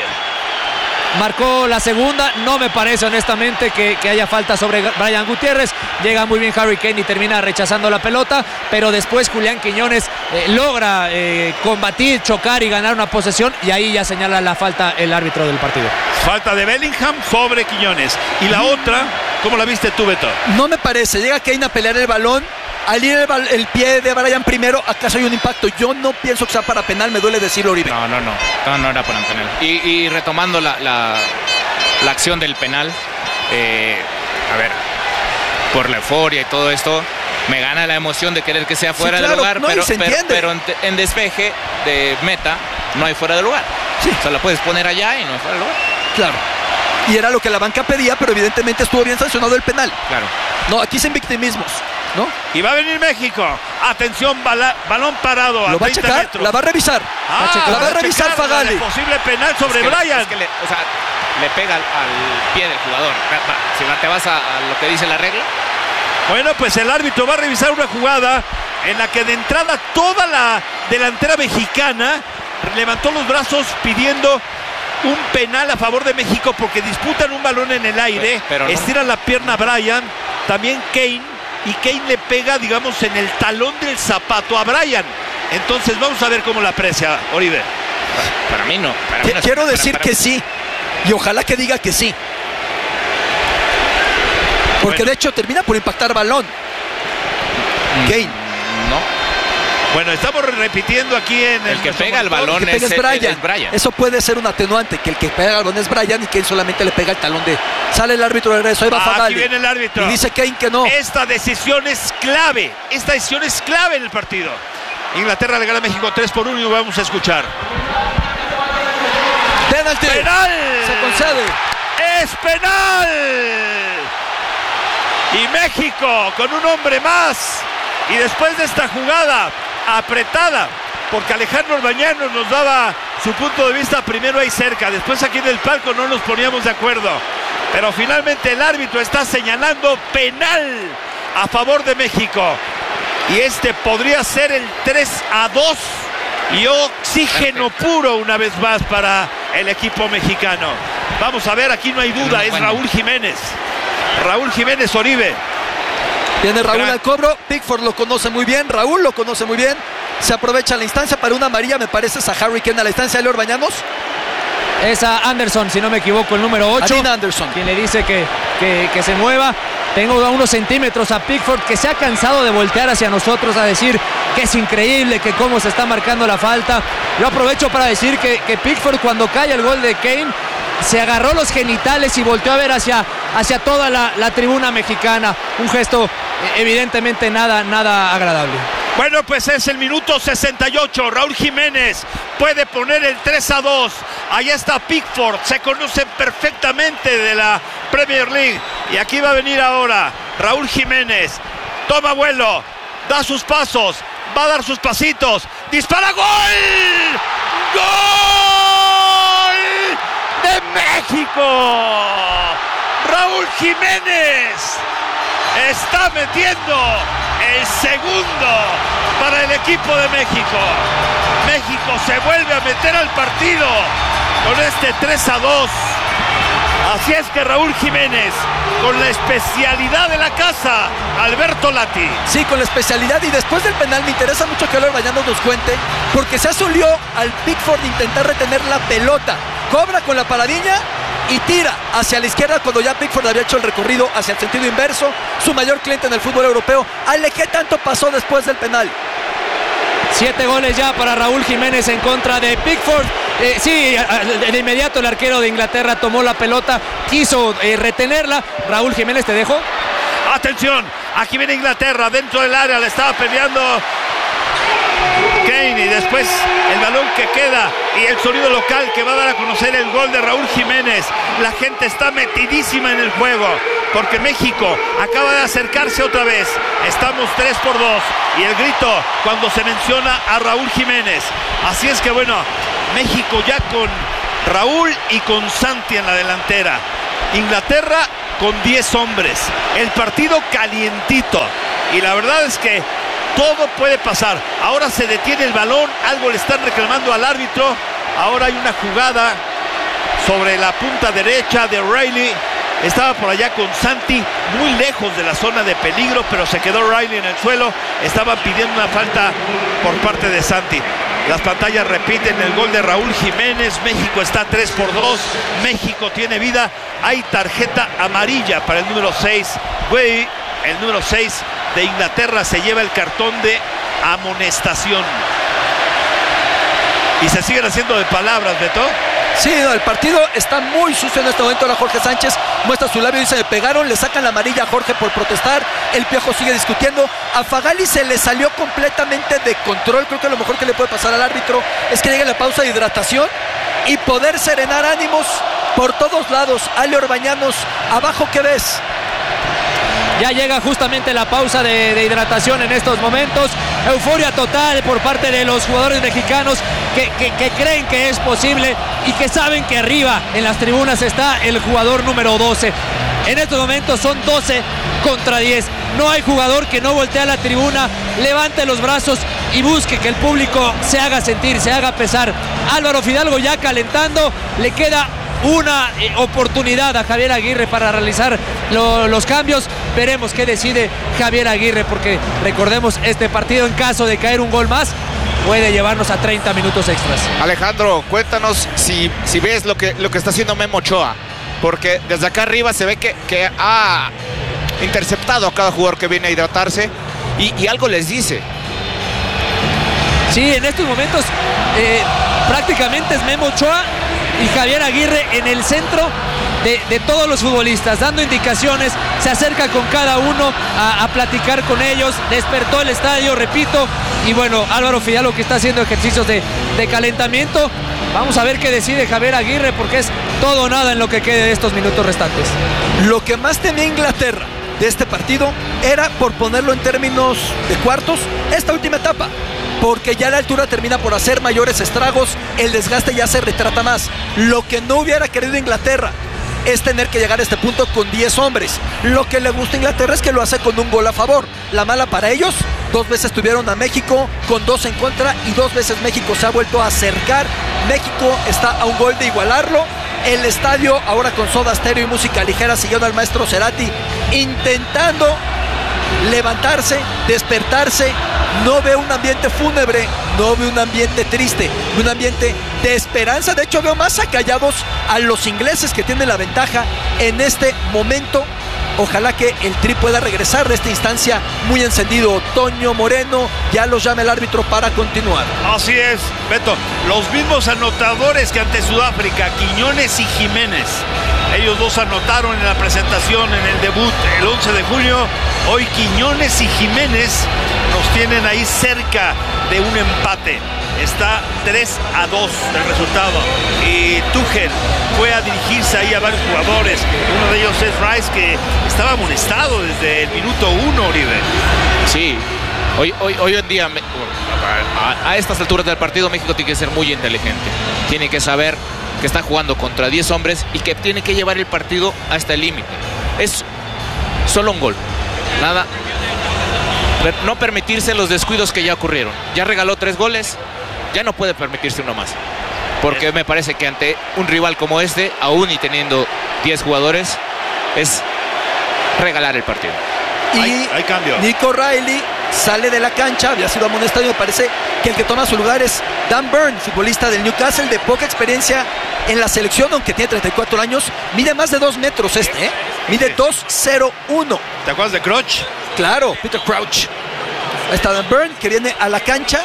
S23: Marcó la segunda, no me parece honestamente que haya falta sobre Brian Gutiérrez. Llega muy bien Harry Kane y termina rechazando la pelota, pero después Julián Quiñones logra combatir, chocar y ganar una posesión, y ahí ya señala la falta el árbitro del partido.
S22: Falta de Bellingham sobre Quiñones. Y la otra, ¿cómo la viste tú, Beto?
S21: No me parece, llega Kane a pelear el balón. Al ir el pie de Bryan primero, acaso hay un impacto. Yo no pienso que sea para penal, me duele decirlo, Oribe.
S1: No era para penal. Y retomando la acción del penal, a ver, por la euforia y todo esto, me gana la emoción de querer que sea fuera de lugar,
S21: no,
S1: pero en despeje de meta no hay fuera de lugar.
S21: Sí.
S1: O sea, la puedes poner allá y no hay fuera de lugar.
S21: Claro. Y era lo que la banca pedía, pero evidentemente estuvo bien sancionado el penal.
S1: Claro.
S21: No, aquí sin victimismos, ¿no?
S22: Y va a venir México. Atención, balón parado a
S21: Lo va a
S22: 30
S21: checar,
S22: metros.
S21: la va a revisar. La va a revisar Fagali.
S22: Posible penal sobre Bryan.
S1: Es que le pega al pie del jugador. Si te vas a lo que dice la regla.
S22: Bueno, pues el árbitro va a revisar una jugada en la que de entrada toda la delantera mexicana levantó los brazos pidiendo un penal a favor de México porque disputan un balón en el aire,
S1: pero no.
S22: Estira la pierna a Bryan, también Kane, y Kane le pega, digamos, en el talón del zapato a Bryan. Entonces vamos a ver cómo la aprecia Oribe.
S1: Para mí no.
S21: Quiero decir que sí, y ojalá que diga que sí. Porque de hecho termina por impactar balón. Kane.
S1: No.
S22: Bueno, estamos repitiendo aquí en
S1: el que pega el balón
S21: es Bryan. Eso puede ser un atenuante, que el que pega el balón es Bryan y Kane solamente le pega el talón de... Sale el árbitro de regreso, ahí va Fagali.
S22: Aquí viene el árbitro.
S21: Y dice Kane que no.
S22: Esta decisión es clave. Esta decisión es clave en el partido. Inglaterra le gana a México 3-1 y vamos a escuchar.
S21: ¡Penalti!
S22: ¡Penal!
S21: Se concede.
S22: ¡Es penal! Y México con un hombre más. Y después de esta jugada apretada, porque Alejandro Orbañanos nos daba su punto de vista primero ahí cerca, después aquí en el palco no nos poníamos de acuerdo, pero finalmente el árbitro está señalando penal a favor de México, y este podría ser el 3-2 y oxígeno puro una vez más para el equipo mexicano. Vamos a ver, aquí no hay duda, es Raúl Jiménez Oribe.
S21: Viene Raúl al cobro, Pickford lo conoce muy bien, Raúl lo conoce muy bien, se aprovecha la instancia para una amarilla, me parece, es a Harry Kane a la instancia de Leo Orbañanos.
S23: Es a Anderson, si no me equivoco, el número 8.
S21: Dean Anderson.
S23: Quien le dice que se mueva. Tengo a unos centímetros a Pickford, que se ha cansado de voltear hacia nosotros a decir que es increíble, que cómo se está marcando la falta. Yo aprovecho para decir que Pickford, cuando cae el gol de Kane, se agarró los genitales y volteó a ver hacia toda la tribuna mexicana. Un gesto evidentemente nada agradable.
S22: Bueno, pues es el minuto 68. Raúl Jiménez puede poner el 3-2. Ahí está Pickford. Se conocen perfectamente de la Premier League. Y aquí va a venir ahora Raúl Jiménez. Toma vuelo. Da sus pasos. Va a dar sus pasitos. Dispara. ¡Gol! ¡Gol! ¡De México! Raúl Jiménez está metiendo el segundo para el equipo de México. México se vuelve a meter al partido con este 3-2. Así es que Raúl Jiménez, con la especialidad de la casa, Alberto Lati.
S21: Sí, con la especialidad, y después del penal me interesa mucho que Leo Orbañanos nos cuente, porque se asulió al Pickford de intentar retener la pelota. Cobra con la paradilla y tira hacia la izquierda cuando ya Pickford había hecho el recorrido hacia el sentido inverso. Su mayor cliente en el fútbol europeo. Ale, ¿qué tanto pasó después del penal?
S23: 7 goles ya para Raúl Jiménez en contra de Pickford. Sí, de inmediato el arquero de Inglaterra tomó la pelota, quiso retenerla. Raúl Jiménez, te dejo.
S22: Atención, aquí viene Inglaterra dentro del área, le estaba peleando Kane, y después el balón que queda y el sonido local que va a dar a conocer el gol de Raúl Jiménez. La gente está metidísima en el juego porque México acaba de acercarse otra vez. Estamos 3-2 y el grito cuando se menciona a Raúl Jiménez. Así es que bueno, México ya con Raúl y con Santi en la delantera. Inglaterra con 10 hombres. El partido calientito. Y la verdad es que todo puede pasar. Ahora se detiene el balón, algo le están reclamando al árbitro. Ahora hay una jugada sobre la punta derecha de Riley. Estaba por allá con Santi, muy lejos de la zona de peligro, pero se quedó Riley en el suelo. Estaban pidiendo una falta por parte de Santi. Las pantallas repiten el gol de Raúl Jiménez. México está 3-2. México tiene vida. Hay tarjeta amarilla para el número 6. Güey, el número 6 de Inglaterra se lleva el cartón de amonestación. Y se siguen haciendo de palabras, Beto.
S21: Sí, no, el partido está muy sucio en este momento. Ahora Jorge Sánchez muestra su labio y dice: me pegaron, le sacan la amarilla a Jorge por protestar. El Piojo sigue discutiendo. A Fagali se le salió completamente de control. Creo que lo mejor que le puede pasar al árbitro es que llegue la pausa de hidratación y poder serenar ánimos por todos lados. Ale Orbañanos, abajo, ¿qué ves?
S23: Ya llega justamente la pausa de hidratación en estos momentos. Euforia total por parte de los jugadores mexicanos que creen que es posible y que saben que arriba en las tribunas está el jugador número 12. En estos momentos son 12 contra 10. No hay jugador que no voltee a la tribuna, levante los brazos y busque que el público se haga sentir, se haga pesar. Álvaro Fidalgo ya calentando, le queda una oportunidad a Javier Aguirre para realizar los cambios. Veremos qué decide Javier Aguirre, porque recordemos, este partido, en caso de caer un gol más, puede llevarnos a 30 minutos extras.
S1: Alejandro, cuéntanos si ves lo que está haciendo Memo Ochoa, porque desde acá arriba se ve que ha interceptado a cada jugador que viene a hidratarse y algo les dice.
S23: Sí, en estos momentos prácticamente es Memo Ochoa y Javier Aguirre en el centro de todos los futbolistas, dando indicaciones, se acerca con cada uno a platicar con ellos, despertó el estadio, repito, y bueno, Álvaro Fidalgo que está haciendo ejercicios de calentamiento. Vamos a ver qué decide Javier Aguirre, porque es todo o nada en lo que quede de estos minutos restantes.
S21: Lo que más temía Inglaterra de este partido era, por ponerlo en términos de cuartos, esta última etapa, porque ya la altura termina por hacer mayores estragos, el desgaste ya se retrata más. Lo que no hubiera querido Inglaterra es tener que llegar a este punto con 10 hombres. Lo que le gusta a Inglaterra es que lo hace con un gol a favor. La mala para ellos, 2 veces tuvieron a México con 2 en contra y 2 veces México se ha vuelto a acercar. México está a un gol de igualarlo. El estadio, ahora con soda stereo y música ligera, siguiendo al maestro Cerati, intentando levantarse, despertarse. No veo un ambiente fúnebre, no veo un ambiente triste, un ambiente de esperanza. De hecho, veo más acallados a los ingleses, que tienen la ventaja en este momento. Ojalá que el Tri pueda regresar de esta instancia muy encendido. Toño Moreno, ya los llama el árbitro para continuar.
S22: Así es, Beto. Los mismos anotadores que ante Sudáfrica, Quiñones y Jiménez. Ellos dos anotaron en la presentación, en el debut, el 11 de julio. Hoy Quiñones y Jiménez nos tienen ahí cerca de un empate. Está 3-2 el resultado. Y Tuchel fue a dirigirse ahí a varios jugadores. Uno de ellos es Rice, que estaba amonestado desde el minuto 1, Oribe.
S24: Sí, hoy en día, a estas alturas del partido, México tiene que ser muy inteligente. Tiene que saber que está jugando contra 10 hombres y que tiene que llevar el partido hasta el límite. Es solo un gol, nada. No permitirse los descuidos que ya ocurrieron. Ya regaló 3 goles, ya no puede permitirse uno más. Porque me parece que ante un rival como este, aún y teniendo 10 jugadores, es regalar el partido.
S21: Y
S22: hay cambio.
S21: Nico Riley sale de la cancha, había sido amonestado y me parece que el que toma su lugar es Dan Burn, futbolista del Newcastle, de poca experiencia en la selección, aunque tiene 34 años. Mide más de 2 metros mide 2'01".
S22: ¿Te acuerdas de Crouch?
S21: Claro, Peter Crouch. Ahí está Dan Burn, que viene a la cancha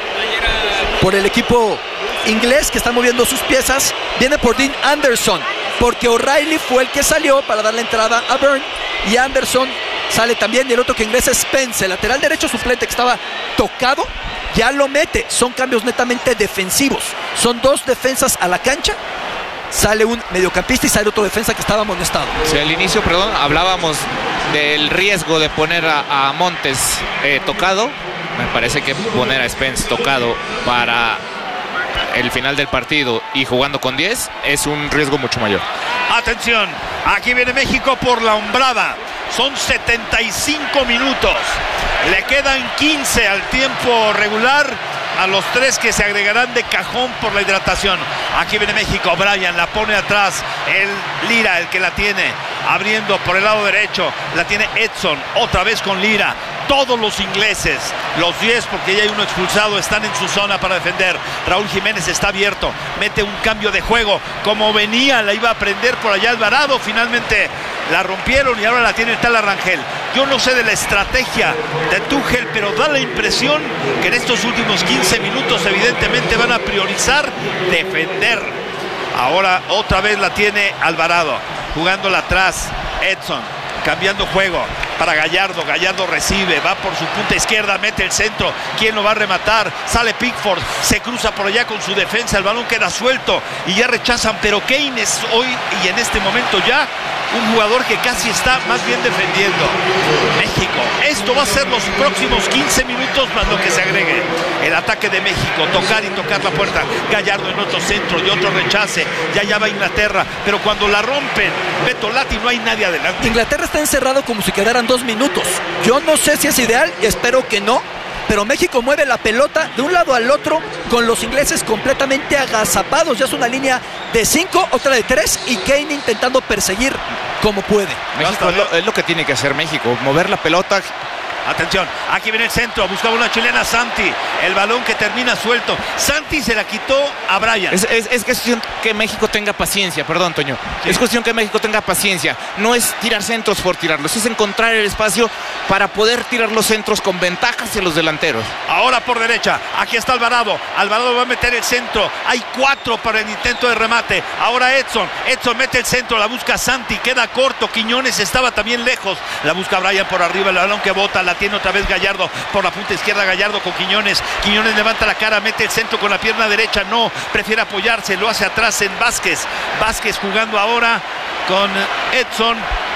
S21: por el equipo inglés, que está moviendo sus piezas. Viene por Dean Anderson, porque O'Reilly fue el que salió para dar la entrada a Burn, y Anderson sale también. Y el otro que ingresa es Spence, el lateral derecho suplente que estaba tocado, ya lo mete. Son cambios netamente defensivos, son 2 defensas a la cancha. Sale un mediocampista y sale otro defensa que estaba amonestado.
S24: Sí, al inicio, hablábamos del riesgo de poner a Montes tocado. Me parece que poner a Spence tocado para el final del partido y jugando con 10 es un riesgo mucho mayor.
S22: Atención, aquí viene México por la hombrada. Son 75 minutos. Le quedan 15 al tiempo regular, a los 3 que se agregarán de cajón por la hidratación. Aquí viene México, Brian la pone atrás, el Lira, el que la tiene, abriendo por el lado derecho, la tiene Edson, otra vez con Lira. Todos los ingleses, los 10, porque ya hay uno expulsado, están en su zona para defender. Raúl Jiménez está abierto, mete un cambio de juego, como venía, la iba a prender por allá Alvarado, finalmente la rompieron y ahora la tiene el tal Rangel. Yo no sé de la estrategia de Tuchel, pero da la impresión que en estos últimos 15 minutos evidentemente van a priorizar defender. Ahora otra vez la tiene Alvarado, jugándola atrás. Edson, cambiando juego para Gallardo. Gallardo recibe, va por su punta izquierda, mete el centro. ¿Quién lo va a rematar? Sale Pickford, se cruza por allá con su defensa. El balón queda suelto y ya rechazan. Pero Kane es hoy y en este momento ya un jugador que casi está más bien defendiendo. México, esto va a ser los próximos 15 minutos más lo que se agregue. El ataque de México, tocar y tocar la puerta. Gallardo en otro centro y otro rechace. Ya va Inglaterra, pero cuando la rompen, Beto Lati, no hay nadie adelante.
S21: Inglaterra está encerrado como si quedaran 2 minutos. Yo no sé si es ideal, espero que no, pero México mueve la pelota de un lado al otro con los ingleses completamente agazapados. Ya es una línea de 5, otra de 3 y Kane intentando perseguir como puede.
S1: México es lo que tiene que hacer México, mover la pelota.
S22: Atención, aquí viene el centro, buscaba una chilena Santi, el balón que termina suelto. Santi se la quitó a Brian.
S1: Es cuestión que México tenga paciencia, perdón, Toño. Sí. Es cuestión que México tenga paciencia. No es tirar centros por tirarlos, es encontrar el espacio para poder tirar los centros con ventaja hacia los delanteros.
S22: Ahora por derecha, aquí está Alvarado. Alvarado va a meter el centro. Hay 4 para el intento de remate. Ahora Edson mete el centro, la busca Santi, queda corto. Quiñones estaba también lejos. La busca Brian por arriba, el balón que bota, la tiene otra vez Gallardo por la punta izquierda. Gallardo con Quiñones. Quiñones levanta la cara, mete el centro con la pierna derecha. No, prefiere apoyarse, lo hace atrás en Vázquez. Vázquez jugando ahora con Edson.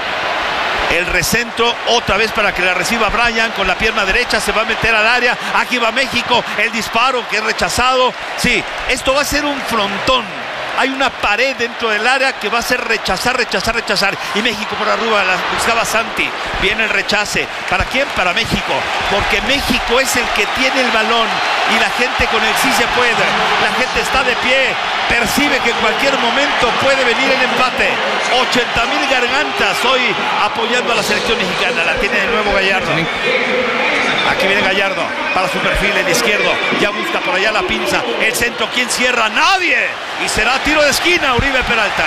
S22: El recentro otra vez para que la reciba Brian con la pierna derecha, se va a meter al área. Aquí va México, el disparo que es rechazado. Sí, esto va a ser un frontón. Hay una pared dentro del área que va a ser rechazar. Y México por arriba, la buscaba Santi. Viene el rechace. ¿Para quién? Para México. Porque México es el que tiene el balón. Y la gente con el sí se puede. La gente está de pie. Percibe que en cualquier momento puede venir el empate. 80,000 gargantas hoy apoyando a la selección mexicana. La tiene de nuevo Gallardo. Aquí viene Gallardo para su perfil, el izquierdo. Ya busca por allá la pinza. El centro, ¿quién cierra? ¡Nadie! Y será tiro de esquina, Uribe Peralta.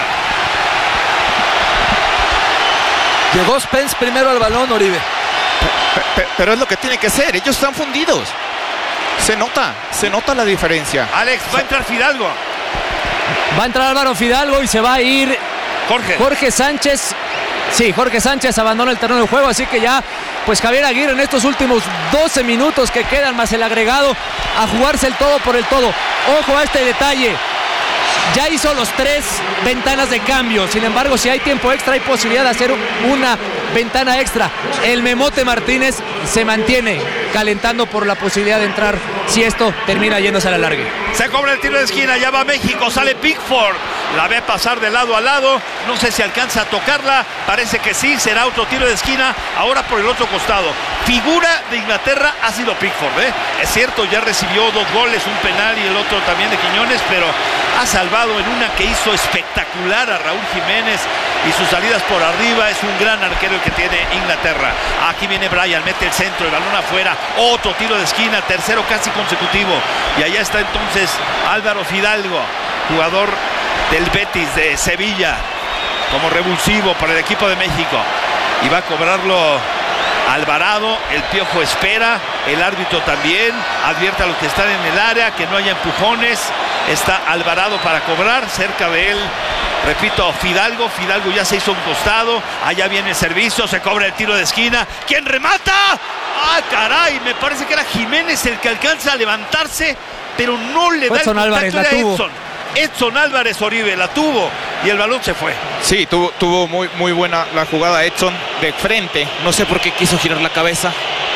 S21: Llegó Spence primero al balón, Uribe.
S1: Pero es lo que tiene que ser. Ellos están fundidos. Se nota la diferencia.
S22: Alex, va a entrar Fidalgo.
S23: Va a entrar Álvaro Fidalgo y se va a ir Jorge Sánchez. Sí, Jorge Sánchez abandona el terreno de juego, así que ya, pues Javier Aguirre en estos últimos 12 minutos que quedan más el agregado, a jugarse el todo por el todo. Ojo a este detalle. Ya hizo los 3 ventanas de cambio. Sin embargo, si hay tiempo extra, hay posibilidad de hacer una ventana extra. El Memote Martínez se mantiene calentando por la posibilidad de entrar si esto termina yéndose a la larga.
S22: Se cobra el tiro de esquina, ya va México, sale Pickford. La ve pasar de lado a lado. No sé si alcanza a tocarla. Parece que sí, será otro tiro de esquina. Ahora por el otro costado. Figura de Inglaterra ha sido Pickford, ¿eh? Es cierto, ya recibió 2 goles, un penal y el otro también de Quiñones, pero ha salvado en una que hizo espectacular a Raúl Jiménez y sus salidas por arriba. Es un gran arquero el que tiene Inglaterra. Aquí viene Brian, mete el centro, el balón afuera, otro tiro de esquina, tercero casi consecutivo. Y allá está entonces Álvaro Fidalgo, jugador del Betis de Sevilla, como revulsivo para el equipo de México. Y va a cobrarlo Alvarado. El Piojo espera, el árbitro también advierte a los que están en el área que no haya empujones. Está Alvarado para cobrar, cerca de él, repito, Fidalgo ya se hizo un costado. Allá viene el servicio, se cobra el tiro de esquina. ¿Quién remata? ¡Ah, caray! Me parece que era Jiménez el que alcanza a levantarse, pero no le da el contacto a Edson. Edson Álvarez, Oribe, la tuvo y el balón se fue.
S1: Sí, tuvo muy buena la jugada Edson de frente. No sé por qué quiso girar la cabeza.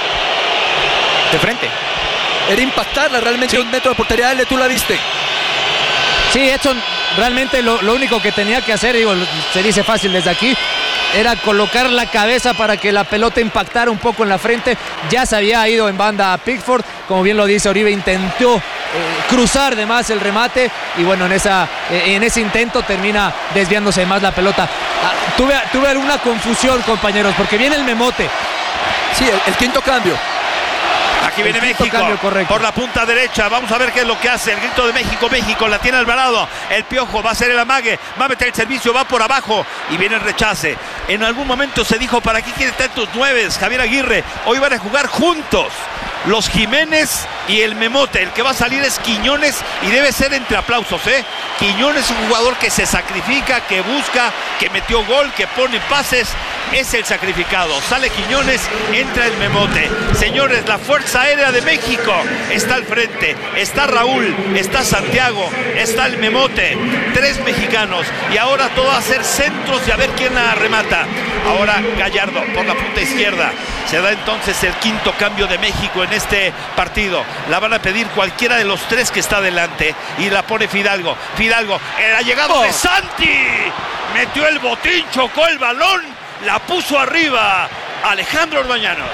S1: De frente.
S21: Era impactarla realmente, sí. 1 metro de portería, tú la viste.
S23: Sí, Edson realmente lo único que tenía que hacer, digo, se dice fácil desde aquí, era colocar la cabeza para que la pelota impactara un poco en la frente. Ya se había ido en banda a Pickford, como bien lo dice Oribe, intentó cruzar de más el remate y bueno, en ese intento termina desviándose más la pelota. Tuve alguna confusión, compañeros, porque viene el Memote.
S21: Sí, el quinto cambio.
S22: Aquí viene México por la punta derecha. Vamos a ver qué es lo que hace. El grito de México. México la tiene Alvarado. El Piojo va a hacer el amague. Va a meter el servicio. Va por abajo. Y viene el rechace. En algún momento se dijo: ¿para qué quiere tantos 9? Javier Aguirre. Hoy van a jugar juntos los Jiménez y el Memote. El que va a salir es Quiñones y debe ser entre aplausos, ¿eh? Quiñones es un jugador que se sacrifica, que busca, que metió gol, que pone pases. Es el sacrificado. Sale Quiñones, entra el Memote. Señores, la Fuerza Aérea de México está al frente. Está Raúl, está Santiago, está el Memote. 3 mexicanos. Y ahora todo va a ser centros y a ver quién la remata. Ahora Gallardo por la punta izquierda. Se da entonces el quinto cambio de México en este partido. La van a pedir cualquiera de los 3 que está adelante. Y la pone Fidalgo. Fidalgo, el allegado de Santi. Metió el botín, chocó el balón. La puso arriba Alejandro Orbañanos.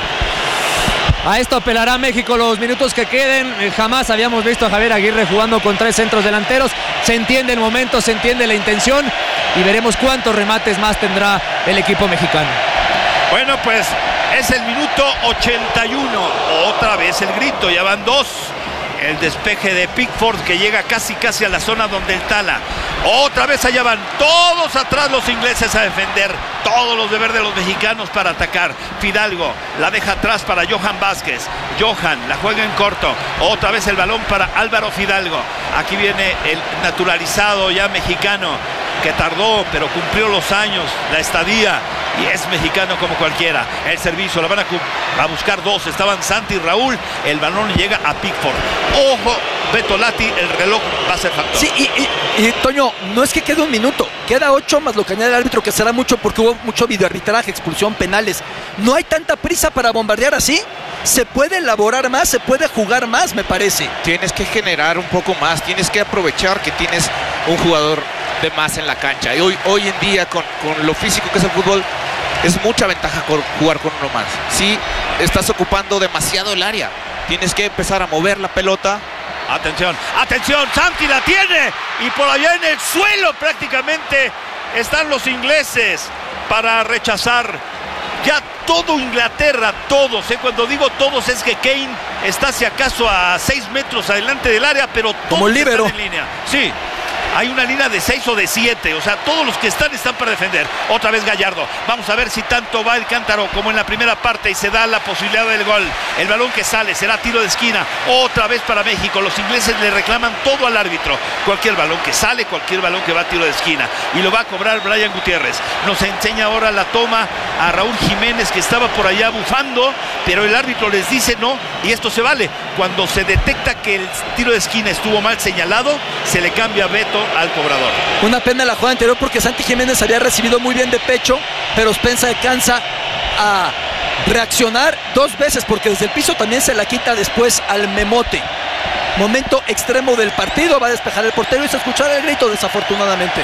S23: A esto apelará México los minutos que queden. Jamás habíamos visto a Javier Aguirre jugando con 3 centros delanteros. Se entiende el momento, se entiende la intención y veremos cuántos remates más tendrá el equipo mexicano.
S22: Bueno, pues es el minuto 81. Otra vez el grito, ya van 2. El despeje de Pickford que llega casi a la zona donde el Tala. Otra vez allá van todos atrás los ingleses a defender. Todos los deberes de los mexicanos para atacar. Fidalgo la deja atrás para Johan Vázquez. Johan la juega en corto. Otra vez el balón para Álvaro Fidalgo. Aquí viene el naturalizado ya mexicano que tardó pero cumplió los años, la estadía. Y es mexicano como cualquiera. El servicio, la van a buscar 2. Estaban Santi y Raúl. El balón llega a Pickford. Ojo, Beto Lati, el reloj va a ser factor.
S21: Sí, y Toño, no es que quede un minuto. Queda 8 más lo que añade el árbitro, que será mucho porque hubo mucho videoarbitraje, expulsión, penales. No hay tanta prisa para bombardear así. Se puede elaborar más, se puede jugar más, me parece.
S1: Tienes que generar un poco más. Tienes que aprovechar que tienes un jugador de más en la cancha. Y hoy en día, con lo físico que es el fútbol, es mucha ventaja jugar con uno más. Sí, estás ocupando demasiado el área. Tienes que empezar a mover la pelota.
S22: Atención, atención, Santi la tiene. Y por allá en el suelo prácticamente están los ingleses para rechazar. Ya todo Inglaterra, todos, cuando digo todos es que Kane está si acaso a 6 metros adelante del área, pero todos
S21: como líbero
S22: están en línea. Sí. Hay una línea de 6 o de 7, o sea, todos los que están para defender. Otra vez Gallardo. Vamos a ver si tanto va el cántaro como en la primera parte y se da la posibilidad del gol. El balón que sale será tiro de esquina. Otra vez para México. Los ingleses le reclaman todo al árbitro. Cualquier balón que sale, cualquier balón que va a tiro de esquina. Y lo va a cobrar Brian Gutiérrez. Nos enseña ahora la toma a Raúl Jiménez, que estaba por allá bufando, pero el árbitro les dice no, y esto se vale. Cuando se detecta que el tiro de esquina estuvo mal señalado, se le cambia veto al cobrador.
S21: Una pena la jugada anterior porque Santi Jiménez había recibido muy bien de pecho, pero Spence alcanza a reaccionar 2 veces porque desde el piso también se la quita después al Memote. Momento extremo del partido, va a despejar el portero y se escuchará el grito desafortunadamente.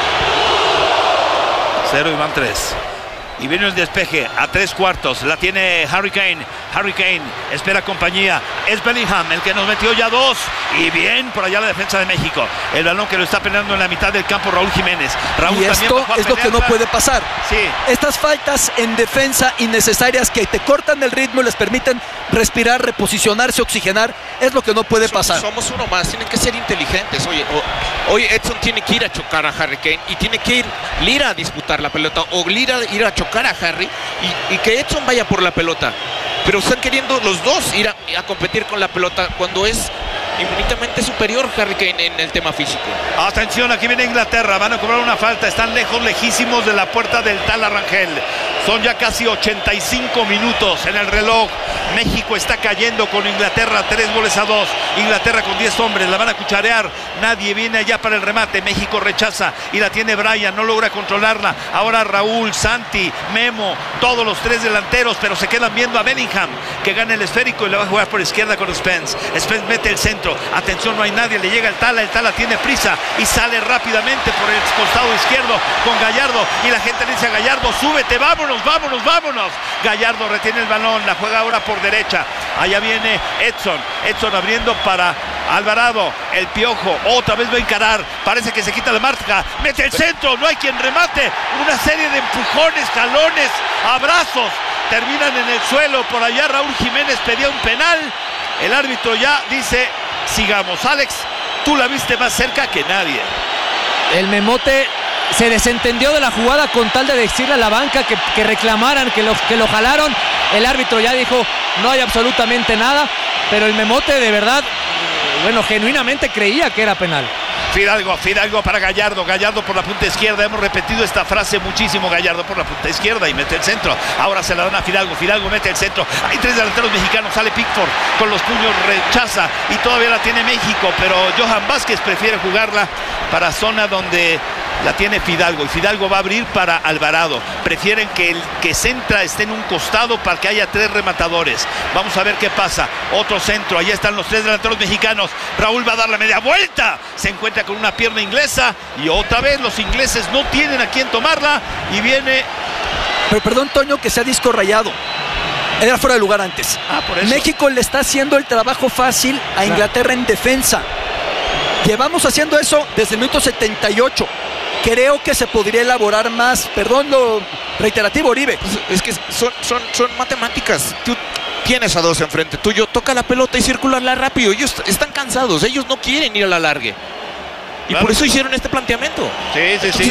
S22: 0 y van 3. Y viene el despeje a 3/4. La tiene Harry Kane. Harry Kane espera compañía. Es Bellingham el que nos metió ya 2. Y bien por allá la defensa de México. El balón que lo está peleando en la mitad del campo Raúl Jiménez. Raúl
S21: y esto es lo que no puede pasar.
S22: Sí.
S21: Estas faltas en defensa innecesarias que te cortan el ritmo y les permiten respirar, reposicionarse, oxigenar, es lo que no puede pasar.
S1: Somos uno más, tienen que ser inteligentes. Hoy Edson tiene que ir a chocar a Harry Kane y tiene que ir Lira a disputar la pelota o Lira ir a chocar a Harry y que Edson vaya por la pelota, pero están queriendo los dos ir a competir con la pelota cuando es infinitamente superior Harry Kane en el tema físico.
S22: Atención, aquí viene Inglaterra, van a cobrar una falta, están lejísimos de la puerta del Tala Rangel. Son ya casi 85 minutos en el reloj. México está cayendo con Inglaterra 3-2. Inglaterra con 10 hombres, la van a cucharear. Nadie viene allá para el remate. México rechaza y la tiene Brian, no logra controlarla. Ahora Raúl, Santi, Memo, todos los 3 delanteros, pero se quedan viendo a Bellingham, que gana el esférico y le va a jugar por izquierda con Spence. Spence mete el centro. Atención, no hay nadie, le llega el Tala tiene prisa y sale rápidamente por el costado izquierdo con Gallardo y la gente le dice a Gallardo, súbete, vámonos. Gallardo retiene el balón, la juega ahora por derecha. Allá viene Edson abriendo para Alvarado, el Piojo, otra vez va a encarar, parece que se quita la marca, mete el centro, no hay quien remate, una serie de empujones, jalones, abrazos, terminan en el suelo. Por allá Raúl Jiménez pedía un penal, el árbitro ya dice sigamos. Alex, tú la viste más cerca que nadie.
S23: El Memote se desentendió de la jugada con tal de decirle a la banca que reclamaran, que lo jalaron. El árbitro ya dijo no hay absolutamente nada, pero el Memote de verdad, genuinamente creía que era penal.
S22: Fidalgo para Gallardo por la punta izquierda. Hemos repetido esta frase muchísimo. Gallardo por la punta izquierda y mete el centro. Ahora se la dan a Fidalgo mete el centro. Hay 3 delanteros mexicanos, sale Pickford con los puños, rechaza y todavía la tiene México, pero Johan Vázquez prefiere jugarla para zona donde la tiene Fidalgo, y Fidalgo va a abrir para Alvarado. Prefieren que el que centra esté en un costado para que haya 3 rematadores. Vamos a ver qué pasa. Otro centro, ahí están los 3 delanteros mexicanos. Raúl va a dar la media vuelta, se encuentra con una pierna inglesa y otra vez los ingleses no tienen a quién tomarla y viene...
S21: Pero perdón, Toño, que sea disco rayado. Era fuera de lugar antes.
S22: Por eso.
S21: México le está haciendo el trabajo fácil a Inglaterra en defensa. Llevamos haciendo eso desde el minuto 78. Creo que se podría elaborar más. Perdón lo reiterativo, Oribe.
S1: Pues es que son matemáticas. Tú tienes a 2 enfrente tuyo, toca la pelota y circularla rápido. Ellos están cansados, ellos no quieren ir a la largue. Y por eso hicieron este planteamiento.
S22: Sí.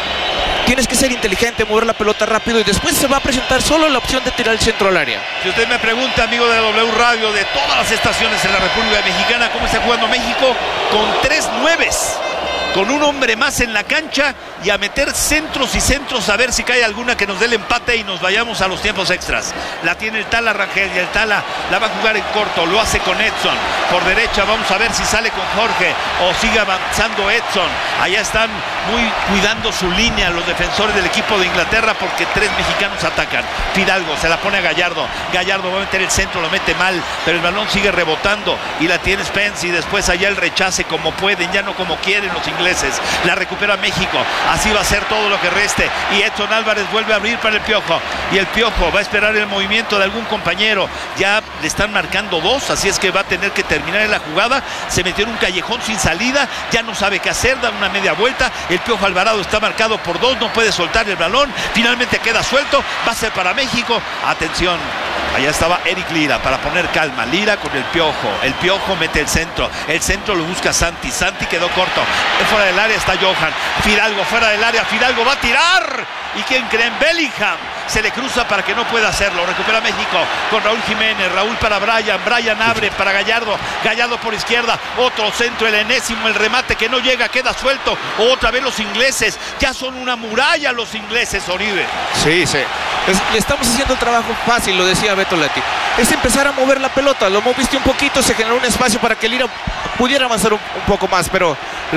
S1: Tienes que ser inteligente, mover la pelota rápido y después se va a presentar solo la opción de tirar el centro al área.
S22: Si usted me pregunta, amigo de W Radio, de todas las estaciones en la República Mexicana, ¿cómo está jugando México? Con 3 nueves, con un hombre más en la cancha y a meter centros y centros a ver si cae alguna que nos dé el empate y nos vayamos a los tiempos extras. La tiene el Tala Rangel y el Tala la va a jugar en corto, lo hace con Edson. Por derecha vamos a ver si sale con Jorge o sigue avanzando Edson. Allá están muy cuidando su línea los defensores del equipo de Inglaterra porque 3 mexicanos atacan. Fidalgo se la pone a Gallardo. Gallardo va a meter el centro, lo mete mal, pero el balón sigue rebotando y la tiene Spence y después allá el rechace como pueden, ya no como quieren los ingleses. La recupera México. Así va a ser todo lo que reste. Y Edson Álvarez vuelve a abrir para el Piojo. Y el Piojo va a esperar el movimiento de algún compañero. Ya le están marcando 2, así es que va a tener que terminar en la jugada. Se metió en un callejón sin salida. Ya no sabe qué hacer, da una media vuelta. El Piojo Alvarado está marcado por 2, no puede soltar el balón. Finalmente queda suelto. Va a ser para México. Atención. Allá estaba Eric Lira para poner calma. Lira con el Piojo. El Piojo mete el centro. El centro lo busca Santi. Santi quedó corto. Fuera del área está Johan. Fidalgo fuera del área. Fidalgo va a tirar. ¿Y quién creen? Bellingham. Se le cruza para que no pueda hacerlo. Recupera México con Raúl Jiménez. Raúl para Brian. Brian abre para Gallardo. Gallardo por izquierda. Otro centro, el enésimo. El remate que no llega. Queda suelto. Otra vez los ingleses. Ya son una muralla los ingleses, Oribe.
S1: Sí. Le estamos haciendo el trabajo fácil, lo decía Beto Lati. Es empezar a mover la pelota. Lo moviste un poquito, se generó un espacio para que Lira pudiera avanzar un poco más, pero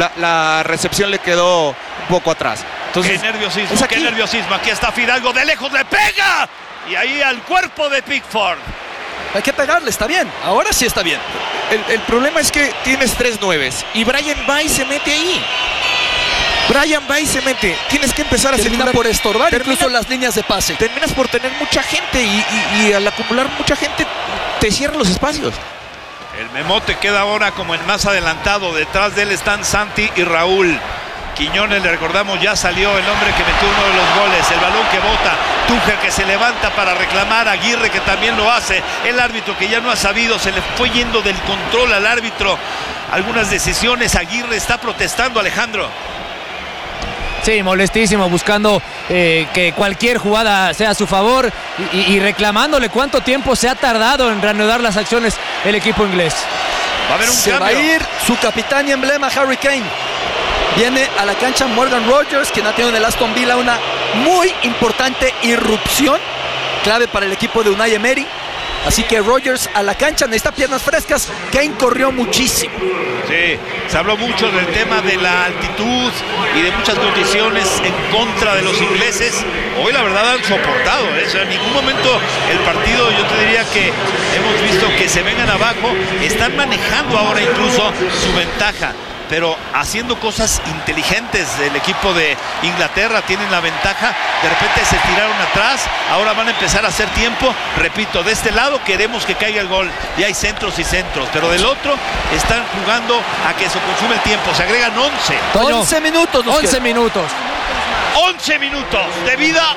S1: la recepción le quedó un poco atrás. Entonces,
S22: qué nerviosismo. Aquí está Fidalgo, de lejos le pega. Y ahí al cuerpo de Pickford.
S21: Hay que pegarle, está bien. Ahora sí está bien.
S1: El problema es que tienes 3 nueves y Brian va y se mete ahí. Brian va y se mete. Tienes que empezar a
S21: termina por estorbar incluso las líneas de pase.
S1: Terminas por tener mucha gente y al acumular mucha gente te cierran los espacios.
S22: El Memote queda ahora como el más adelantado. Detrás de él están Santi y Raúl. Quiñones, le recordamos, ya salió el hombre que metió uno de los goles. El balón que bota. Tuchel que se levanta para reclamar. Aguirre que también lo hace. El árbitro que ya no ha sabido. Se le fue yendo del control al árbitro. Algunas decisiones. Aguirre está protestando, Alejandro.
S23: Sí, molestísimo, buscando que cualquier jugada sea a su favor y reclamándole cuánto tiempo se ha tardado en reanudar las acciones el equipo inglés.
S22: Va a haber un
S21: cambio. Va a ir su capitán y emblema, Harry Kane. Viene a la cancha Morgan Rogers, quien ha tenido en el Aston Villa una muy importante irrupción, clave para el equipo de Unai Emery. Así que Rogers a la cancha, necesita piernas frescas. Kane corrió muchísimo.
S22: Sí, se habló mucho del tema de la altitud y de muchas condiciones en contra de los ingleses. Hoy la verdad han soportado, ¿eh? O sea, en ningún momento el partido, yo te diría que hemos visto que se vengan abajo. Están manejando ahora incluso su ventaja, pero haciendo cosas inteligentes del equipo de Inglaterra. Tienen la ventaja, de repente se tiraron atrás, ahora van a empezar a hacer tiempo. Repito, de este lado queremos que caiga el gol y hay centros y centros, pero del otro están jugando a que se consume el tiempo. Se agregan 11
S21: minutos.
S23: 11 minutos.
S22: 11 minutos de vida